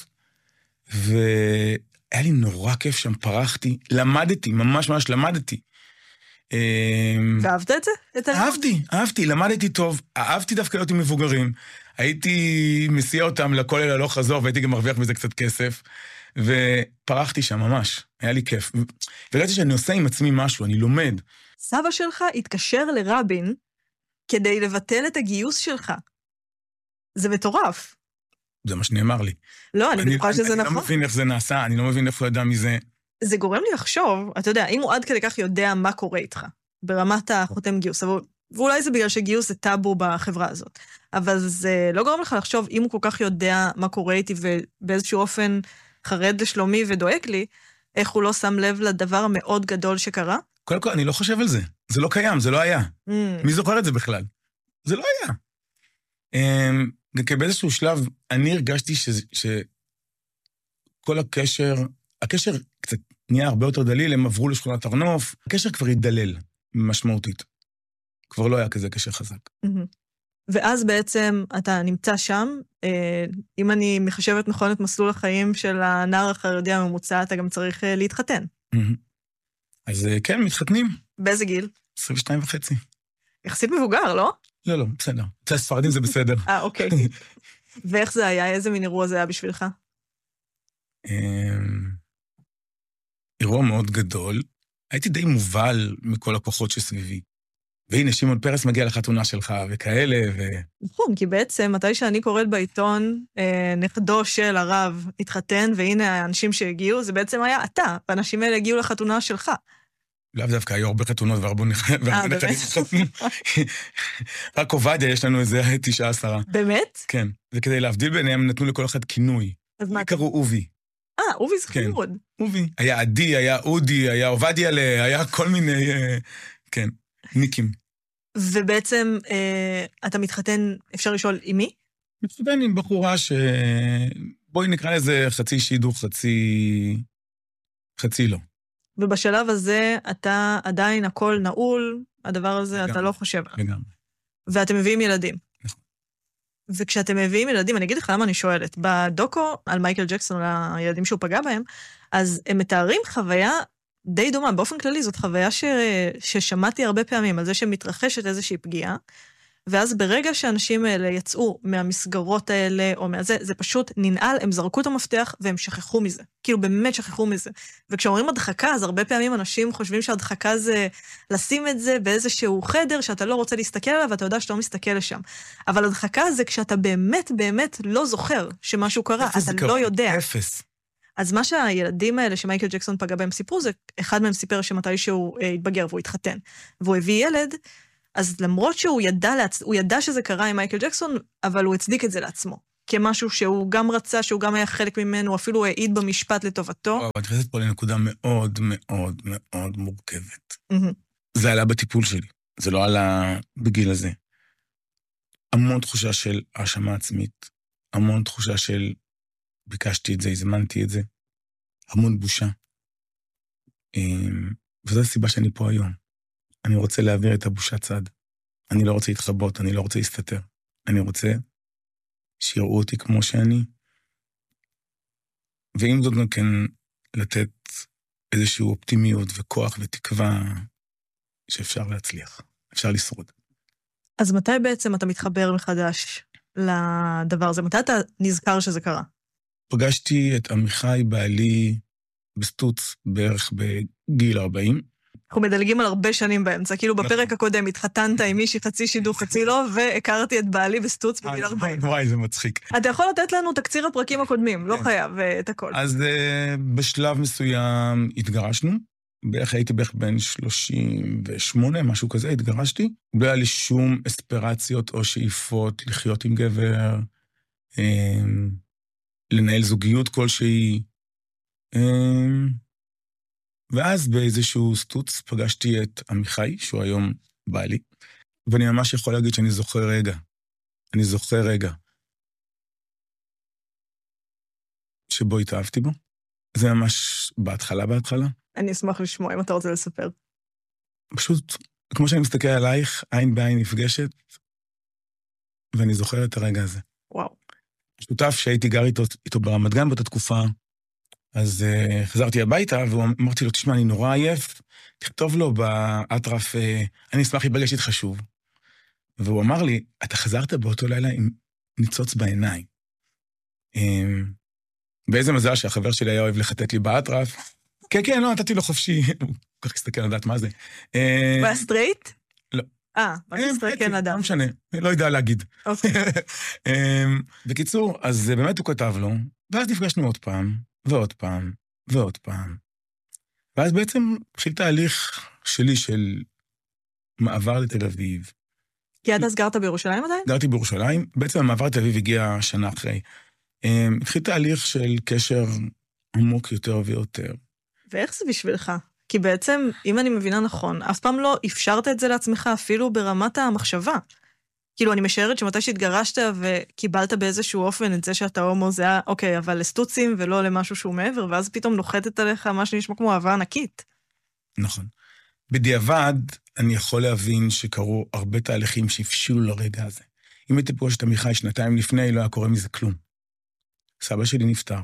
והיה לי נורא כיף שם, פרחתי, למדתי, ממש ממש למדתי. ואהבת את זה? אהבתי, אהבתי, למדתי טוב, אהבתי דווקא להיות עם מבוגרים, הייתי מסיע אותם לכולל הלוך חזור, והייתי גם מרוויח מזה קצת כסף, ופרחתי שם ממש, היה לי כיף. וראיתי שאני עושה עם עצמי משהו, אני לומד. סבא שלך התקשר לרבין כדי לבטל את הגיוס שלך. זה מטורף. זה מה שנאמר לי. לא, אני בטוחה שזה נכון. אני לא מבין איך זה נעשה, אני לא מבין איפה הוא ידע מזה. זה גורם לי לחשוב, אתה יודע, אם הוא עד כדי כך יודע מה קורה איתך, ברמת החותם גיוס, אבל, ואולי זה בגלל שגיוס זה טאבו בחברה הזאת, אבל זה לא גורם לך לחשוב, אם הוא כל כך יודע מה קורה איתי, ובאיזשהו אופן חרד לשלומי ודואג לי, איך הוא לא שם לב לדבר המאוד גדול שקרה? קודם כל, אני לא חושב על זה. זה לא קיים, זה לא היה. Mm. מי זוכר את זה בכלל? זה לא היה. Um, באיזשהו שלב, אני הרגשתי ש... שכל הקשר, הקשר קצת נהיה הרבה יותר דליל, הם עברו לשכונת ארנוף, הקשר כבר התדלל משמעותית. כבר לא היה כזה קשר חזק. Mm-hmm. ואז בעצם אתה נמצא שם, אם אני מחשבת נכון את מסלול החיים של הנער החרדי הממוצע, אתה גם צריך להתחתן. Mm-hmm. אז כן, מתחתנים. באיזה גיל? עשרים ושתיים וחצי. יחסית מבוגר, לא? לא, לא, בסדר. אצל ספרדים זה בסדר. אה, אוקיי. ואיך זה היה? איזה מין אירוע זה היה בשבילך? אירוע מאוד גדול. הייתי די מובל מכל הכוחות שסביבי. והנה, שמעון פרס מגיע לחתונה שלך, וכאלה, ו... נכון, כי בעצם, מתי שאני קוראת בעיתון, נכדו של הרב התחתן, והנה האנשים שהגיעו, זה בעצם היה אתה, והאנשים האלה הגיעו לחתונה שלך. לאו דווקא היו הרבה חתונות והרבה נכדים התחתנו. רק עובדיה יש לנו איזה תשעה עשרה. באמת? כן, וכדי להבדיל ביניהם נתנו לכל אחד כינוי. אז מה? קראו אובי. אה, אובי זה חמוד. אובי. היה עדי, היה אודי, היה עובדיה, היה כל מיני, כן, ניקים. ובעצם אתה מתחתן, אפשר לשאול עם מי? מתחתן עם בחורה ש... בואי נקרא לזה חצי שידוך, חצי... חצי לא. ובשלב הזה אתה עדיין הכל נעול, הדבר הזה אתה לא חושב. לגמרי. ואתם מביאים ילדים. נכון. וכשאתם מביאים ילדים, אני אגיד לך למה אני שואלת, בדוקו על מייקל ג'קסון, הילדים שהוא פגע בהם, אז הם מתארים חוויה די דומה. באופן כללי זאת חוויה ש... ששמעתי הרבה פעמים, על זה שמתרחשת איזושהי פגיעה, ואז ברגע שאנשים האלה יצאו מהמסגרות האלה, או מהזה, זה פשוט ננעל, הם זרקו את המפתח, והם שכחו מזה. כאילו באמת שכחו מזה. וכשאומרים הדחקה, אז הרבה פעמים אנשים חושבים שהדחקה זה לשים את זה באיזשהו חדר, שאתה לא רוצה להסתכל עליו, ואתה יודע שאתה לא מסתכל לשם. אבל הדחקה זה כשאתה באמת, באמת לא זוכר שמשהו קרה, אתה לא יודע. אפס. אז מה שהילדים האלה שמייקל ג'קסון פגע בהם סיפרו, זה אחד מהם סיפר שמתי שהוא התבגר והוא התחתן, והוא הביא ילד, אז למרות שהוא ידע, להצ... הוא ידע שזה קרה עם מייקל ג'קסון, אבל הוא הצדיק את זה לעצמו. כמשהו שהוא גם רצה, שהוא גם היה חלק ממנו, אפילו העיד במשפט לטובתו. את נכנסת פה לנקודה מאוד מאוד מאוד מורכבת. Mm-hmm. זה עלה בטיפול שלי, זה לא עלה בגיל הזה. המון תחושה של האשמה עצמית, המון תחושה של ביקשתי את זה, הזמנתי את זה, המון בושה. וזו הסיבה שאני פה היום. אני רוצה להעביר את הבושה צד. אני לא רוצה להתחבות, אני לא רוצה להסתתר. אני רוצה שיראו אותי כמו שאני. ואם זאת כן לתת איזושהי אופטימיות וכוח ותקווה שאפשר להצליח, אפשר לשרוד. אז מתי בעצם אתה מתחבר מחדש לדבר הזה? מתי אתה נזכר שזה קרה? פגשתי את עמיחי בעלי בסטוץ בערך בגיל ארבעים. אנחנו מדלגים על הרבה שנים באמצע, כאילו בפרק הקודם התחתנת עם מישהי חצי שידוך חצי לא, והכרתי את בעלי בסטוץ בגיל ארבעים. וואי, זה מצחיק. אתה יכול לתת לנו תקציר הפרקים הקודמים, לא חייב את הכל. אז בשלב מסוים התגרשנו, בערך הייתי בערך בין שלושים ושמונה, משהו כזה, התגרשתי. לא היה לי שום אספירציות או שאיפות לחיות עם גבר, לנהל זוגיות כלשהי. ואז באיזשהו סטוץ פגשתי את עמיחי, שהוא היום בעלי, ואני ממש יכול להגיד שאני זוכר רגע. אני זוכר רגע. שבו התאהבתי בו. זה ממש בהתחלה, בהתחלה. אני אשמח לשמוע אם אתה רוצה לספר. פשוט, כמו שאני מסתכל עלייך, עין בעין נפגשת, ואני זוכר את הרגע הזה. וואו. שותף שהייתי גר איתו, איתו ברמת גן באותה תקופה, אז uh, חזרתי הביתה, ואמרתי לו, תשמע, אני נורא עייף, תכתוב לו באטרף, uh, אני אשמח להיפגש איתך שוב. והוא אמר לי, אתה חזרת באותו לילה עם ניצוץ בעיניים. Um, באיזה מזל שהחבר שלי היה אוהב לחטט לי באטרף, כן, כן, לא, נתתי לו חופשי, הוא כך הסתכל לדעת מה זה. בסטרייט? לא. אה, בסטרייט כן לדעת. לא משנה, לא יודע להגיד. אוקיי. בקיצור, אז באמת הוא כתב לו, ואז נפגשנו עוד פעם, ועוד פעם, ועוד פעם. ואז בעצם התחיל תהליך שלי של מעבר לתל אביב. כי עד אז גרת בירושלים עדיין? גרתי בירושלים, בעצם המעבר לתל אביב הגיע שנה אחרי. התחיל תהליך של קשר עמוק יותר ויותר. ואיך זה בשבילך? כי בעצם, אם אני מבינה נכון, אף פעם לא אפשרת את זה לעצמך אפילו ברמת המחשבה. כאילו, אני משערת שמתי שהתגרשת וקיבלת באיזשהו אופן את זה שאתה הומו, זה היה, אוקיי, אבל לסטוצים ולא למשהו שהוא מעבר, ואז פתאום נוחתת עליך מה שנשמע כמו אהבה ענקית. נכון. בדיעבד, אני יכול להבין שקרו הרבה תהליכים שהפשילו לרגע הזה. אם הייתי פוגש את עמיחי שנתיים לפני, לא היה קורה מזה כלום. סבא שלי נפטר.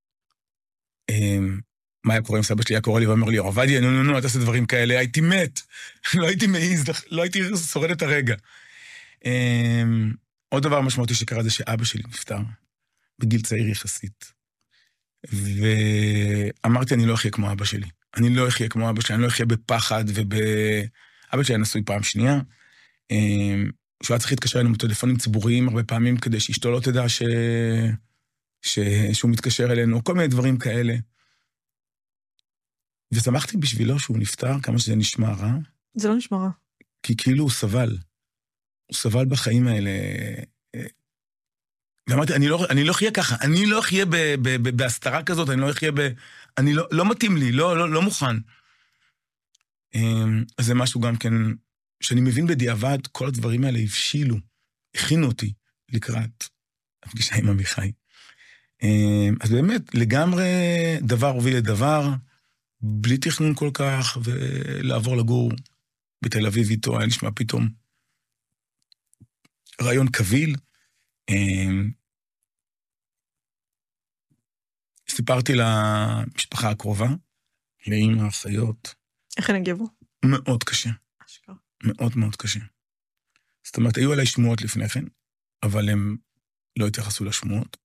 מה היה קורה אם סבא שלי היה קורא לי ואומר לי, עובדיה, נו, נו, נו, אתה עושה דברים כאלה, הייתי מת. לא הייתי מעיז, לא הייתי שורד את הרגע. עוד דבר משמעותי שקרה זה שאבא שלי נפטר, בגיל צעיר יחסית. ואמרתי, אני לא אחיה כמו אבא שלי. אני לא אחיה כמו אבא שלי, אני לא אחיה בפחד וב... אבא שלי היה נשוי פעם שנייה, שהוא היה צריך להתקשר אלינו בטלפונים ציבוריים הרבה פעמים, כדי שאשתו לא תדע ש... ש... שהוא מתקשר אלינו, כל מיני דברים כאלה. ושמחתי בשבילו שהוא נפטר, כמה שזה נשמע רע. זה לא נשמע רע. כי כאילו הוא סבל. הוא סבל בחיים האלה. ואמרתי, אני לא, אני לא אחיה ככה, אני לא אחיה ב, ב, ב, בהסתרה כזאת, אני לא אחיה ב... אני לא, לא מתאים לי, לא, לא, לא מוכן. אז זה משהו גם כן, שאני מבין בדיעבד, כל הדברים האלה הבשילו, הכינו אותי לקראת הפגישה עם עמיחי. אז באמת, לגמרי דבר הוביל לדבר, בלי תכנון כל כך, ולעבור לגור בתל אביב איתו, היה נשמע פתאום רעיון קביל. סיפרתי למשפחה הקרובה, לאמא, האחיות. איך הן הגיבו? מאוד קשה. אשכרה. מאוד מאוד קשה. זאת אומרת, היו עליי שמועות לפני כן, אבל הם לא התייחסו לשמועות.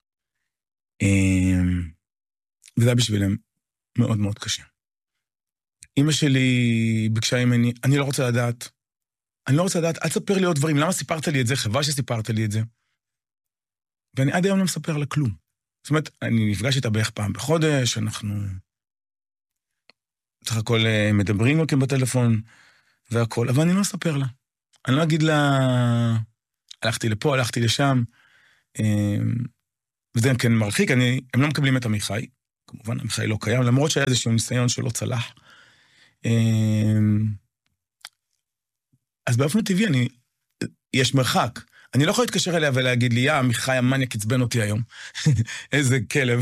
וזה היה בשבילם מאוד מאוד קשה. אמא שלי ביקשה ממני, אני לא רוצה לדעת, אני לא רוצה לדעת, אל תספר לי עוד דברים, למה סיפרת לי את זה? חבל שסיפרת לי את זה. ואני עד היום לא מספר לה כלום. זאת אומרת, אני נפגש איתה בערך פעם בחודש, אנחנו צריך הכל מדברים אותם בטלפון והכל, אבל אני לא אספר לה. אני לא אגיד לה, הלכתי לפה, הלכתי לשם, וזה גם כן מרחיק, אני, הם לא מקבלים את עמיחי, כמובן, עמיחי לא קיים, למרות שהיה איזשהו ניסיון שלא צלח. אז באופן טבעי, אני, יש מרחק. אני לא יכול להתקשר אליה ולהגיד לי, יא, עמיחי המניאק עצבן אותי היום. איזה כלב.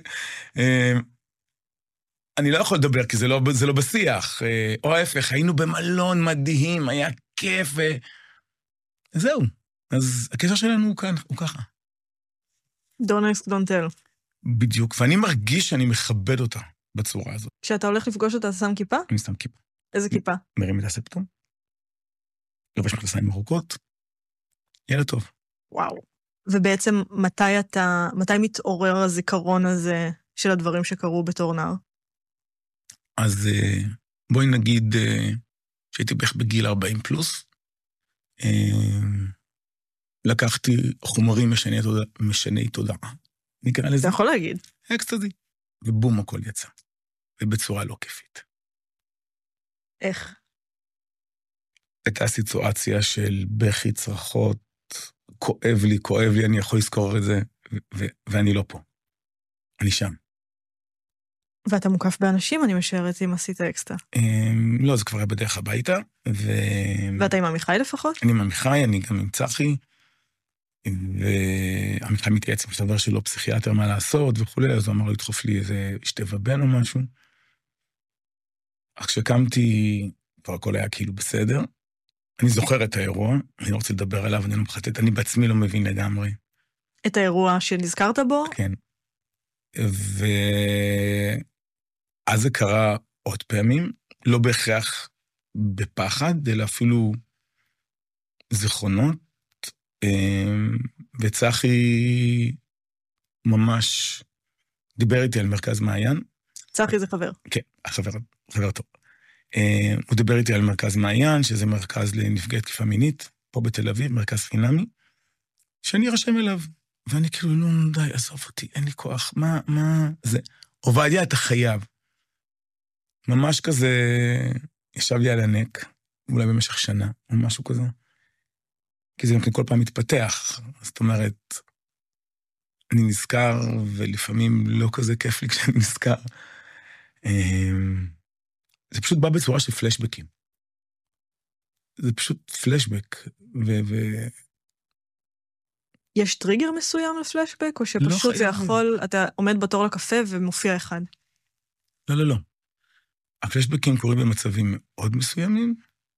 אני לא יכול לדבר, כי זה לא, זה לא בשיח. או ההפך, היינו במלון מדהים, היה כיף, ו... זהו. אז הקשר שלנו הוא כאן, הוא ככה. Don't ask, don't tell. בדיוק, ואני מרגיש שאני מכבד אותה בצורה הזאת. כשאתה הולך לפגוש אותה, אתה שם כיפה? אני שם כיפה. איזה כיפה? מרים את הספטום. לובש מכנסיים ארוכות. ילד טוב. וואו. ובעצם מתי אתה, מתי מתעורר הזיכרון הזה של הדברים שקרו בתור נער? אז בואי נגיד שהייתי בערך בגיל ארבעים פלוס, לקחתי חומרים משני תודעה, משני תודעה. נקרא לזה. אתה יכול להגיד. אקסטזי. ובום, הכל יצא. ובצורה לא כיפית. איך? הייתה סיטואציה של בכי צרחות, כואב לי, כואב לי, אני יכול לזכור את זה, ו- ו- ואני לא פה. אני שם. ואתה מוקף באנשים, אני משערת, אם עשית אקסטרה. לא, זה כבר היה בדרך הביתה, ו... ואתה עם עמיחי לפחות? אני עם עמיחי, אני גם עם צחי, ועמיחי מתייעץ עם שבר שלו פסיכיאטר מה לעשות וכולי, אז הוא אמר לו לדחוף לי איזה שטבע בן או משהו. אך כשקמתי, כבר הכל היה כאילו בסדר. אני זוכר את האירוע, אני לא רוצה לדבר עליו, אני לא מחטט, אני בעצמי לא מבין לגמרי. את האירוע שנזכרת בו? כן. ואז זה קרה עוד פעמים, לא בהכרח בפחד, אלא אפילו זיכרונות, וצחי ממש דיבר איתי על מרכז מעיין. צחי זה חבר. כן, חבר, חבר טוב. הוא דיבר איתי על מרכז מעיין, שזה מרכז לנפגעי תקיפה מינית, פה בתל אביב, מרכז חינמי, שאני ארשם אליו. ואני כאילו, לא, די, עזוב אותי, אין לי כוח, מה, מה, זה, עובדיה, אתה חייב. ממש כזה, ישב לי על הנק, אולי במשך שנה, או משהו כזה. כי זה גם כל פעם מתפתח, זאת אומרת, אני נזכר, ולפעמים לא כזה כיף לי כשאני נזכר. זה פשוט בא בצורה של פלשבקים. זה פשוט פלשבק, ו... ו... יש טריגר מסוים לפלשבק, או שפשוט זה יכול, אתה עומד בתור לקפה ומופיע אחד? לא, לא, לא. הפלשבקים קורים במצבים מאוד מסוימים,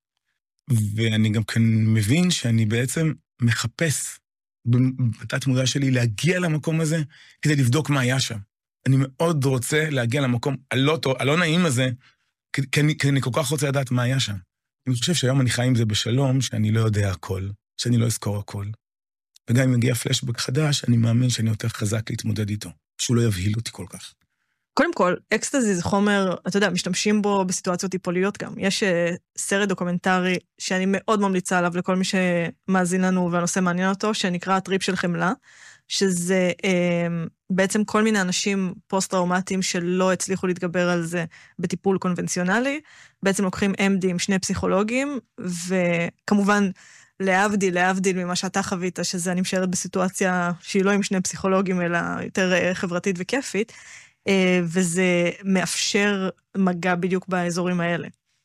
ואני גם כאן מבין שאני בעצם מחפש בתת מודע שלי להגיע למקום הזה, כדי לבדוק מה היה שם. אני מאוד רוצה להגיע למקום הלא, הלא נעים הזה, כי אני, כי אני כל כך רוצה לדעת מה היה שם. אני חושב שהיום אני חי עם זה בשלום, שאני לא יודע הכל, שאני לא אזכור הכל. וגם אם מגיע פלשבק חדש, אני מאמין שאני יותר חזק להתמודד איתו, שהוא לא יבהיל אותי כל כך. קודם כל, אקסטזי זה חומר, אתה יודע, משתמשים בו בסיטואציות טיפוליות גם. יש uh, סרט דוקומנטרי שאני מאוד ממליצה עליו לכל מי שמאזין לנו והנושא מעניין אותו, שנקרא הטריפ של חמלה, שזה uh, בעצם כל מיני אנשים פוסט-טראומטיים שלא הצליחו להתגבר על זה בטיפול קונבנציונלי, בעצם לוקחים אם די עם שני פסיכולוגים, וכמובן, להבדיל, להבדיל ממה שאתה חווית, שזה אני משארת בסיטואציה שהיא לא עם שני פסיכולוגים, אלא יותר חברתית וכיפית, וזה מאפשר מגע בדיוק באזורים האלה.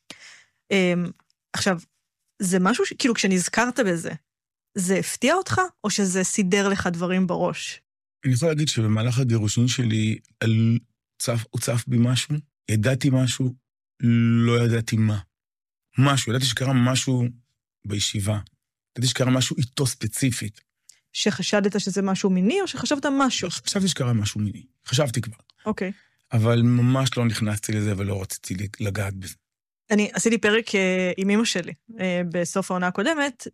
עכשיו, זה משהו, כאילו כשנזכרת בזה, זה הפתיע אותך, או שזה סידר לך דברים בראש? אני יכול להגיד שבמהלך הגירושין שלי, הוא צף בי משהו, ידעתי משהו, לא ידעתי מה. משהו, ידעתי שקרה משהו בישיבה. ידעתי שקרה משהו איתו ספציפית. שחשדת שזה משהו מיני, או שחשבת משהו? חשבתי שקרה משהו מיני. חשבתי כבר. אוקיי. אבל ממש לא נכנסתי לזה, ולא רציתי לגעת בזה. אני עשיתי פרק עם אמא שלי, בסוף העונה הקודמת,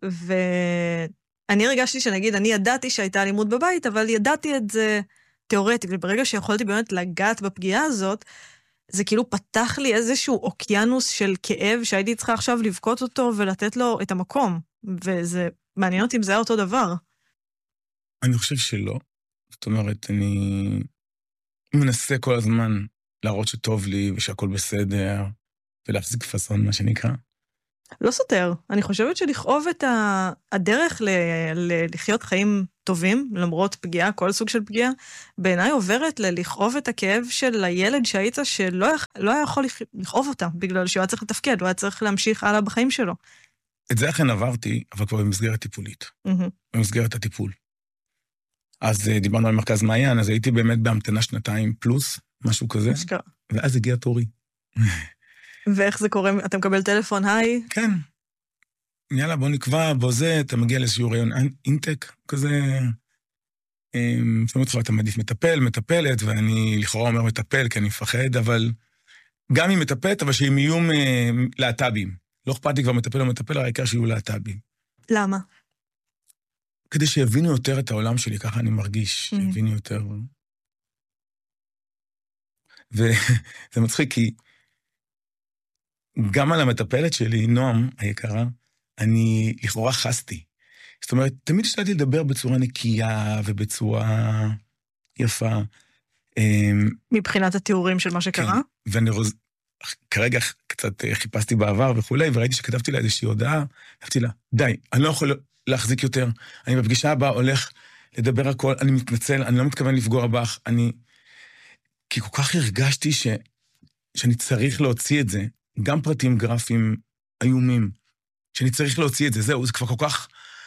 ואני הרגשתי שנגיד, אני ידעתי שהייתה אלימות בבית, אבל ידעתי את זה תיאורטית, וברגע שיכולתי באמת לגעת בפגיעה הזאת, זה כאילו פתח לי איזשהו אוקיינוס של כאב, שהייתי צריכה עכשיו לבכות אותו, ולתת לו את המקום. וזה מעניין אותי אם זה היה אותו דבר. אני חושב שלא. זאת אומרת, אני מנסה כל הזמן להראות שטוב לי, ושהכל בסדר, ולהחזיק פסון, מה שנקרא. לא סותר. אני חושבת שלכאוב את הדרך ל- ל- לחיות חיים טובים, למרות פגיעה, כל סוג של פגיעה, בעיניי עוברת ללכאוב את הכאב של הילד שהיית שלא לא היה יכול לכאוב אותה, בגלל שהוא היה צריך לתפקד, הוא היה צריך להמשיך הלאה בחיים שלו. את זה אכן עברתי, אבל כבר במסגרת טיפולית. Mm-hmm. במסגרת הטיפול. אז דיברנו על מרכז מעיין, אז הייתי באמת בהמתנה שנתיים פלוס, משהו כזה. משקע. ואז הגיע תורי. ואיך זה קורה? אתה מקבל טלפון, היי? כן. יאללה, בוא נקבע, בוא זה, אתה מגיע לאיזשהו רעיון אינטק, כזה. שומעים אותך, אתה מעדיף מטפל, מטפלת, ואני לכאורה אומר מטפל, כי אני מפחד, אבל גם אם מטפלת, אבל שהם יהיו להט"בים. לא אכפת לי כבר מטפל או מטפל, העיקר שיהיו להט"בים. למה? כדי שיבינו יותר את העולם שלי, ככה אני מרגיש, שיבינו יותר. וזה מצחיק, כי גם על המטפלת שלי, נועם היקרה, אני לכאורה חסתי. זאת אומרת, תמיד השתדלתי לדבר בצורה נקייה ובצורה יפה. מבחינת התיאורים של מה שקרה? כן, ואני רוז... כרגע קצת חיפשתי בעבר וכולי, וראיתי שכתבתי לה איזושהי הודעה, כתבתי לה, די, אני לא יכול להחזיק יותר, אני בפגישה הבאה הולך לדבר הכל, אני מתנצל, אני לא מתכוון לפגוע בך, אני... כי כל כך הרגשתי ש... שאני צריך להוציא את זה, גם פרטים גרפיים איומים, שאני צריך להוציא את זה, זהו, זה כבר כל כך...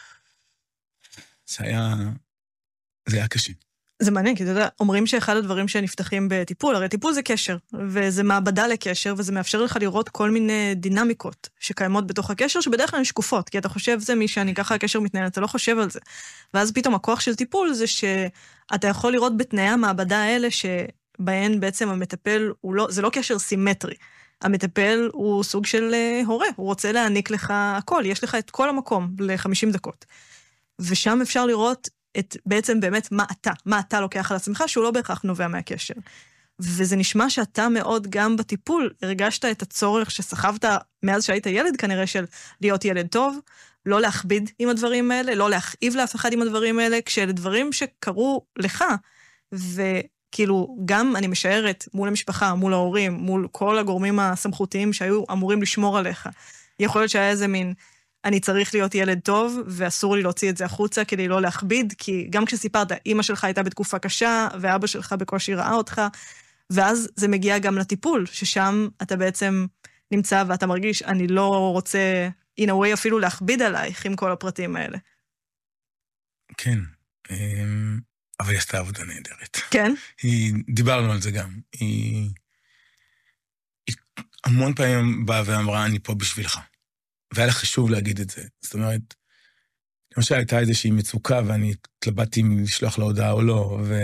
זה היה... זה היה קשה. זה מעניין, כי אתה יודע, אומרים שאחד הדברים שנפתחים בטיפול, הרי טיפול זה קשר, וזה מעבדה לקשר, וזה מאפשר לך לראות כל מיני דינמיקות שקיימות בתוך הקשר, שבדרך כלל הן שקופות, כי אתה חושב זה מי שאני ככה הקשר מתנהל, אתה לא חושב על זה. ואז פתאום הכוח של טיפול זה שאתה יכול לראות בתנאי המעבדה האלה, שבהן בעצם המטפל, הוא לא, זה לא קשר סימטרי. המטפל הוא סוג של הורה, הוא רוצה להעניק לך הכל, יש לך את כל המקום ל-חמישים דקות. ושם אפשר לראות את בעצם באמת מה אתה, מה אתה לוקח על עצמך, שהוא לא בהכרח נובע מהקשר. וזה נשמע שאתה מאוד גם בטיפול, הרגשת את הצורך שסחבת מאז שהיית ילד, כנראה של להיות ילד טוב, לא להכביד עם הדברים האלה, לא להכאיב לאף אחד עם הדברים האלה, כשאלה דברים שקרו לך, וכאילו גם אני משערת מול המשפחה, מול ההורים, מול כל הגורמים הסמכותיים שהיו אמורים לשמור עליך. יכול להיות שהיה איזה מין... אני צריך להיות ילד טוב, ואסור לי להוציא את זה החוצה כדי לא להכביד, כי גם כשסיפרת, אמא שלך הייתה בתקופה קשה, ואבא שלך בקושי ראה אותך, ואז זה מגיע גם לטיפול, ששם אתה בעצם נמצא ואתה מרגיש, אני לא רוצה, in a way אפילו להכביד עלייך עם כל הפרטים האלה. כן, אבל היא עשתה עבודה נהדרת. כן? היא, דיברנו על זה גם, היא, היא המון פעמים באה ואמרה, אני פה בשבילך. והיה לה חשוב להגיד את זה. זאת אומרת, למשל הייתה איזושהי מצוקה, ואני התלבטתי אם לשלוח לה הודעה או לא, ו...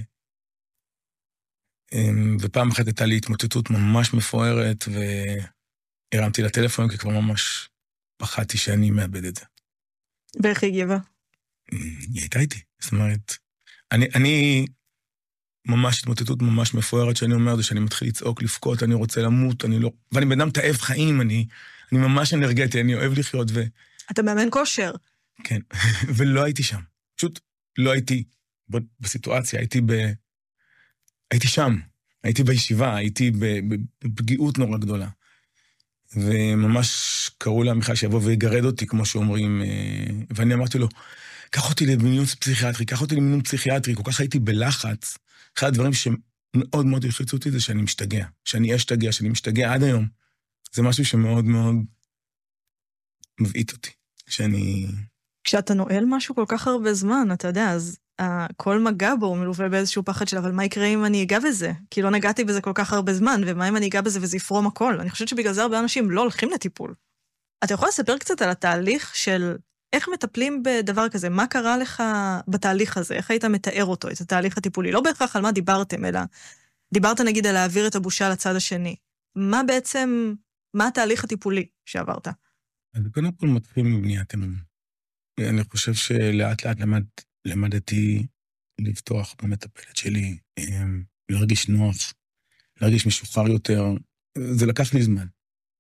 ופעם אחת הייתה לי התמוטטות ממש מפוארת, והרמתי לטלפון, כי כבר ממש פחדתי שאני מאבד את זה. ואיך היא הגיבה? היא הייתה איתי. זאת אומרת, אני, אני ממש התמוטטות ממש מפוארת, שאני אומר זה שאני מתחיל לצעוק, לפקות, אני רוצה למות, אני לא... ואני בן אדם תאב חיים, אני... אני ממש אנרגטי, אני אוהב לחיות ו... אתה מאמן כושר. כן, ולא הייתי שם. פשוט לא הייתי בסיטואציה, הייתי ב... הייתי שם, הייתי בישיבה, הייתי בפגיעות נורא גדולה. וממש קראו לה מיכל שיבוא ויגרד אותי, כמו שאומרים, ואני אמרתי לו, קח אותי למינון פסיכיאטרי, קח אותי למינון פסיכיאטרי, כל כך הייתי בלחץ. אחד הדברים שמאוד מאוד יחליצו אותי זה שאני משתגע, שאני אשתגע, שאני משתגע עד היום. זה משהו שמאוד מאוד מבעית אותי, שאני... כשאתה נועל משהו כל כך הרבה זמן, אתה יודע, אז כל מגע בו הוא מלווה באיזשהו פחד של, אבל מה יקרה אם אני אגע בזה? כי לא נגעתי בזה כל כך הרבה זמן, ומה אם אני אגע בזה וזה יפרום הכל? אני חושבת שבגלל זה הרבה אנשים לא הולכים לטיפול. אתה יכול לספר קצת על התהליך של איך מטפלים בדבר כזה? מה קרה לך בתהליך הזה? איך היית מתאר אותו, את התהליך הטיפולי? לא בהכרח על מה דיברתם, אלא דיברת נגיד על להעביר את הבושה לצד השני. מה בעצם... מה התהליך הטיפולי שעברת? אז קודם כל מתחיל מבניית אמון. אני חושב שלאט לאט למד, למדתי לפתוח במטפלת שלי, להרגיש נוח, להרגיש משוחרר יותר. זה לקח לי זמן.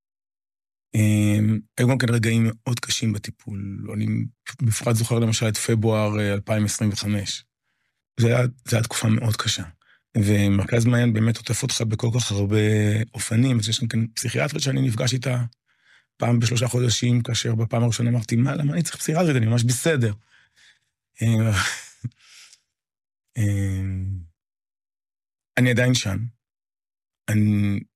היו גם כן רגעים מאוד קשים בטיפול. אני בפרט זוכר למשל את פברואר אלפיים עשרים וחמש. זה היה, זה היה תקופה מאוד קשה. ומרכז מעיין באמת עוטף אותך בכל כך הרבה אופנים, ויש שם כאן פסיכיאטרית שאני נפגש איתה פעם בשלושה חודשים, כאשר בפעם הראשונה אמרתי, מה, למה אני צריך פסיכיאטרית? אני ממש בסדר. אני עדיין שם. אני,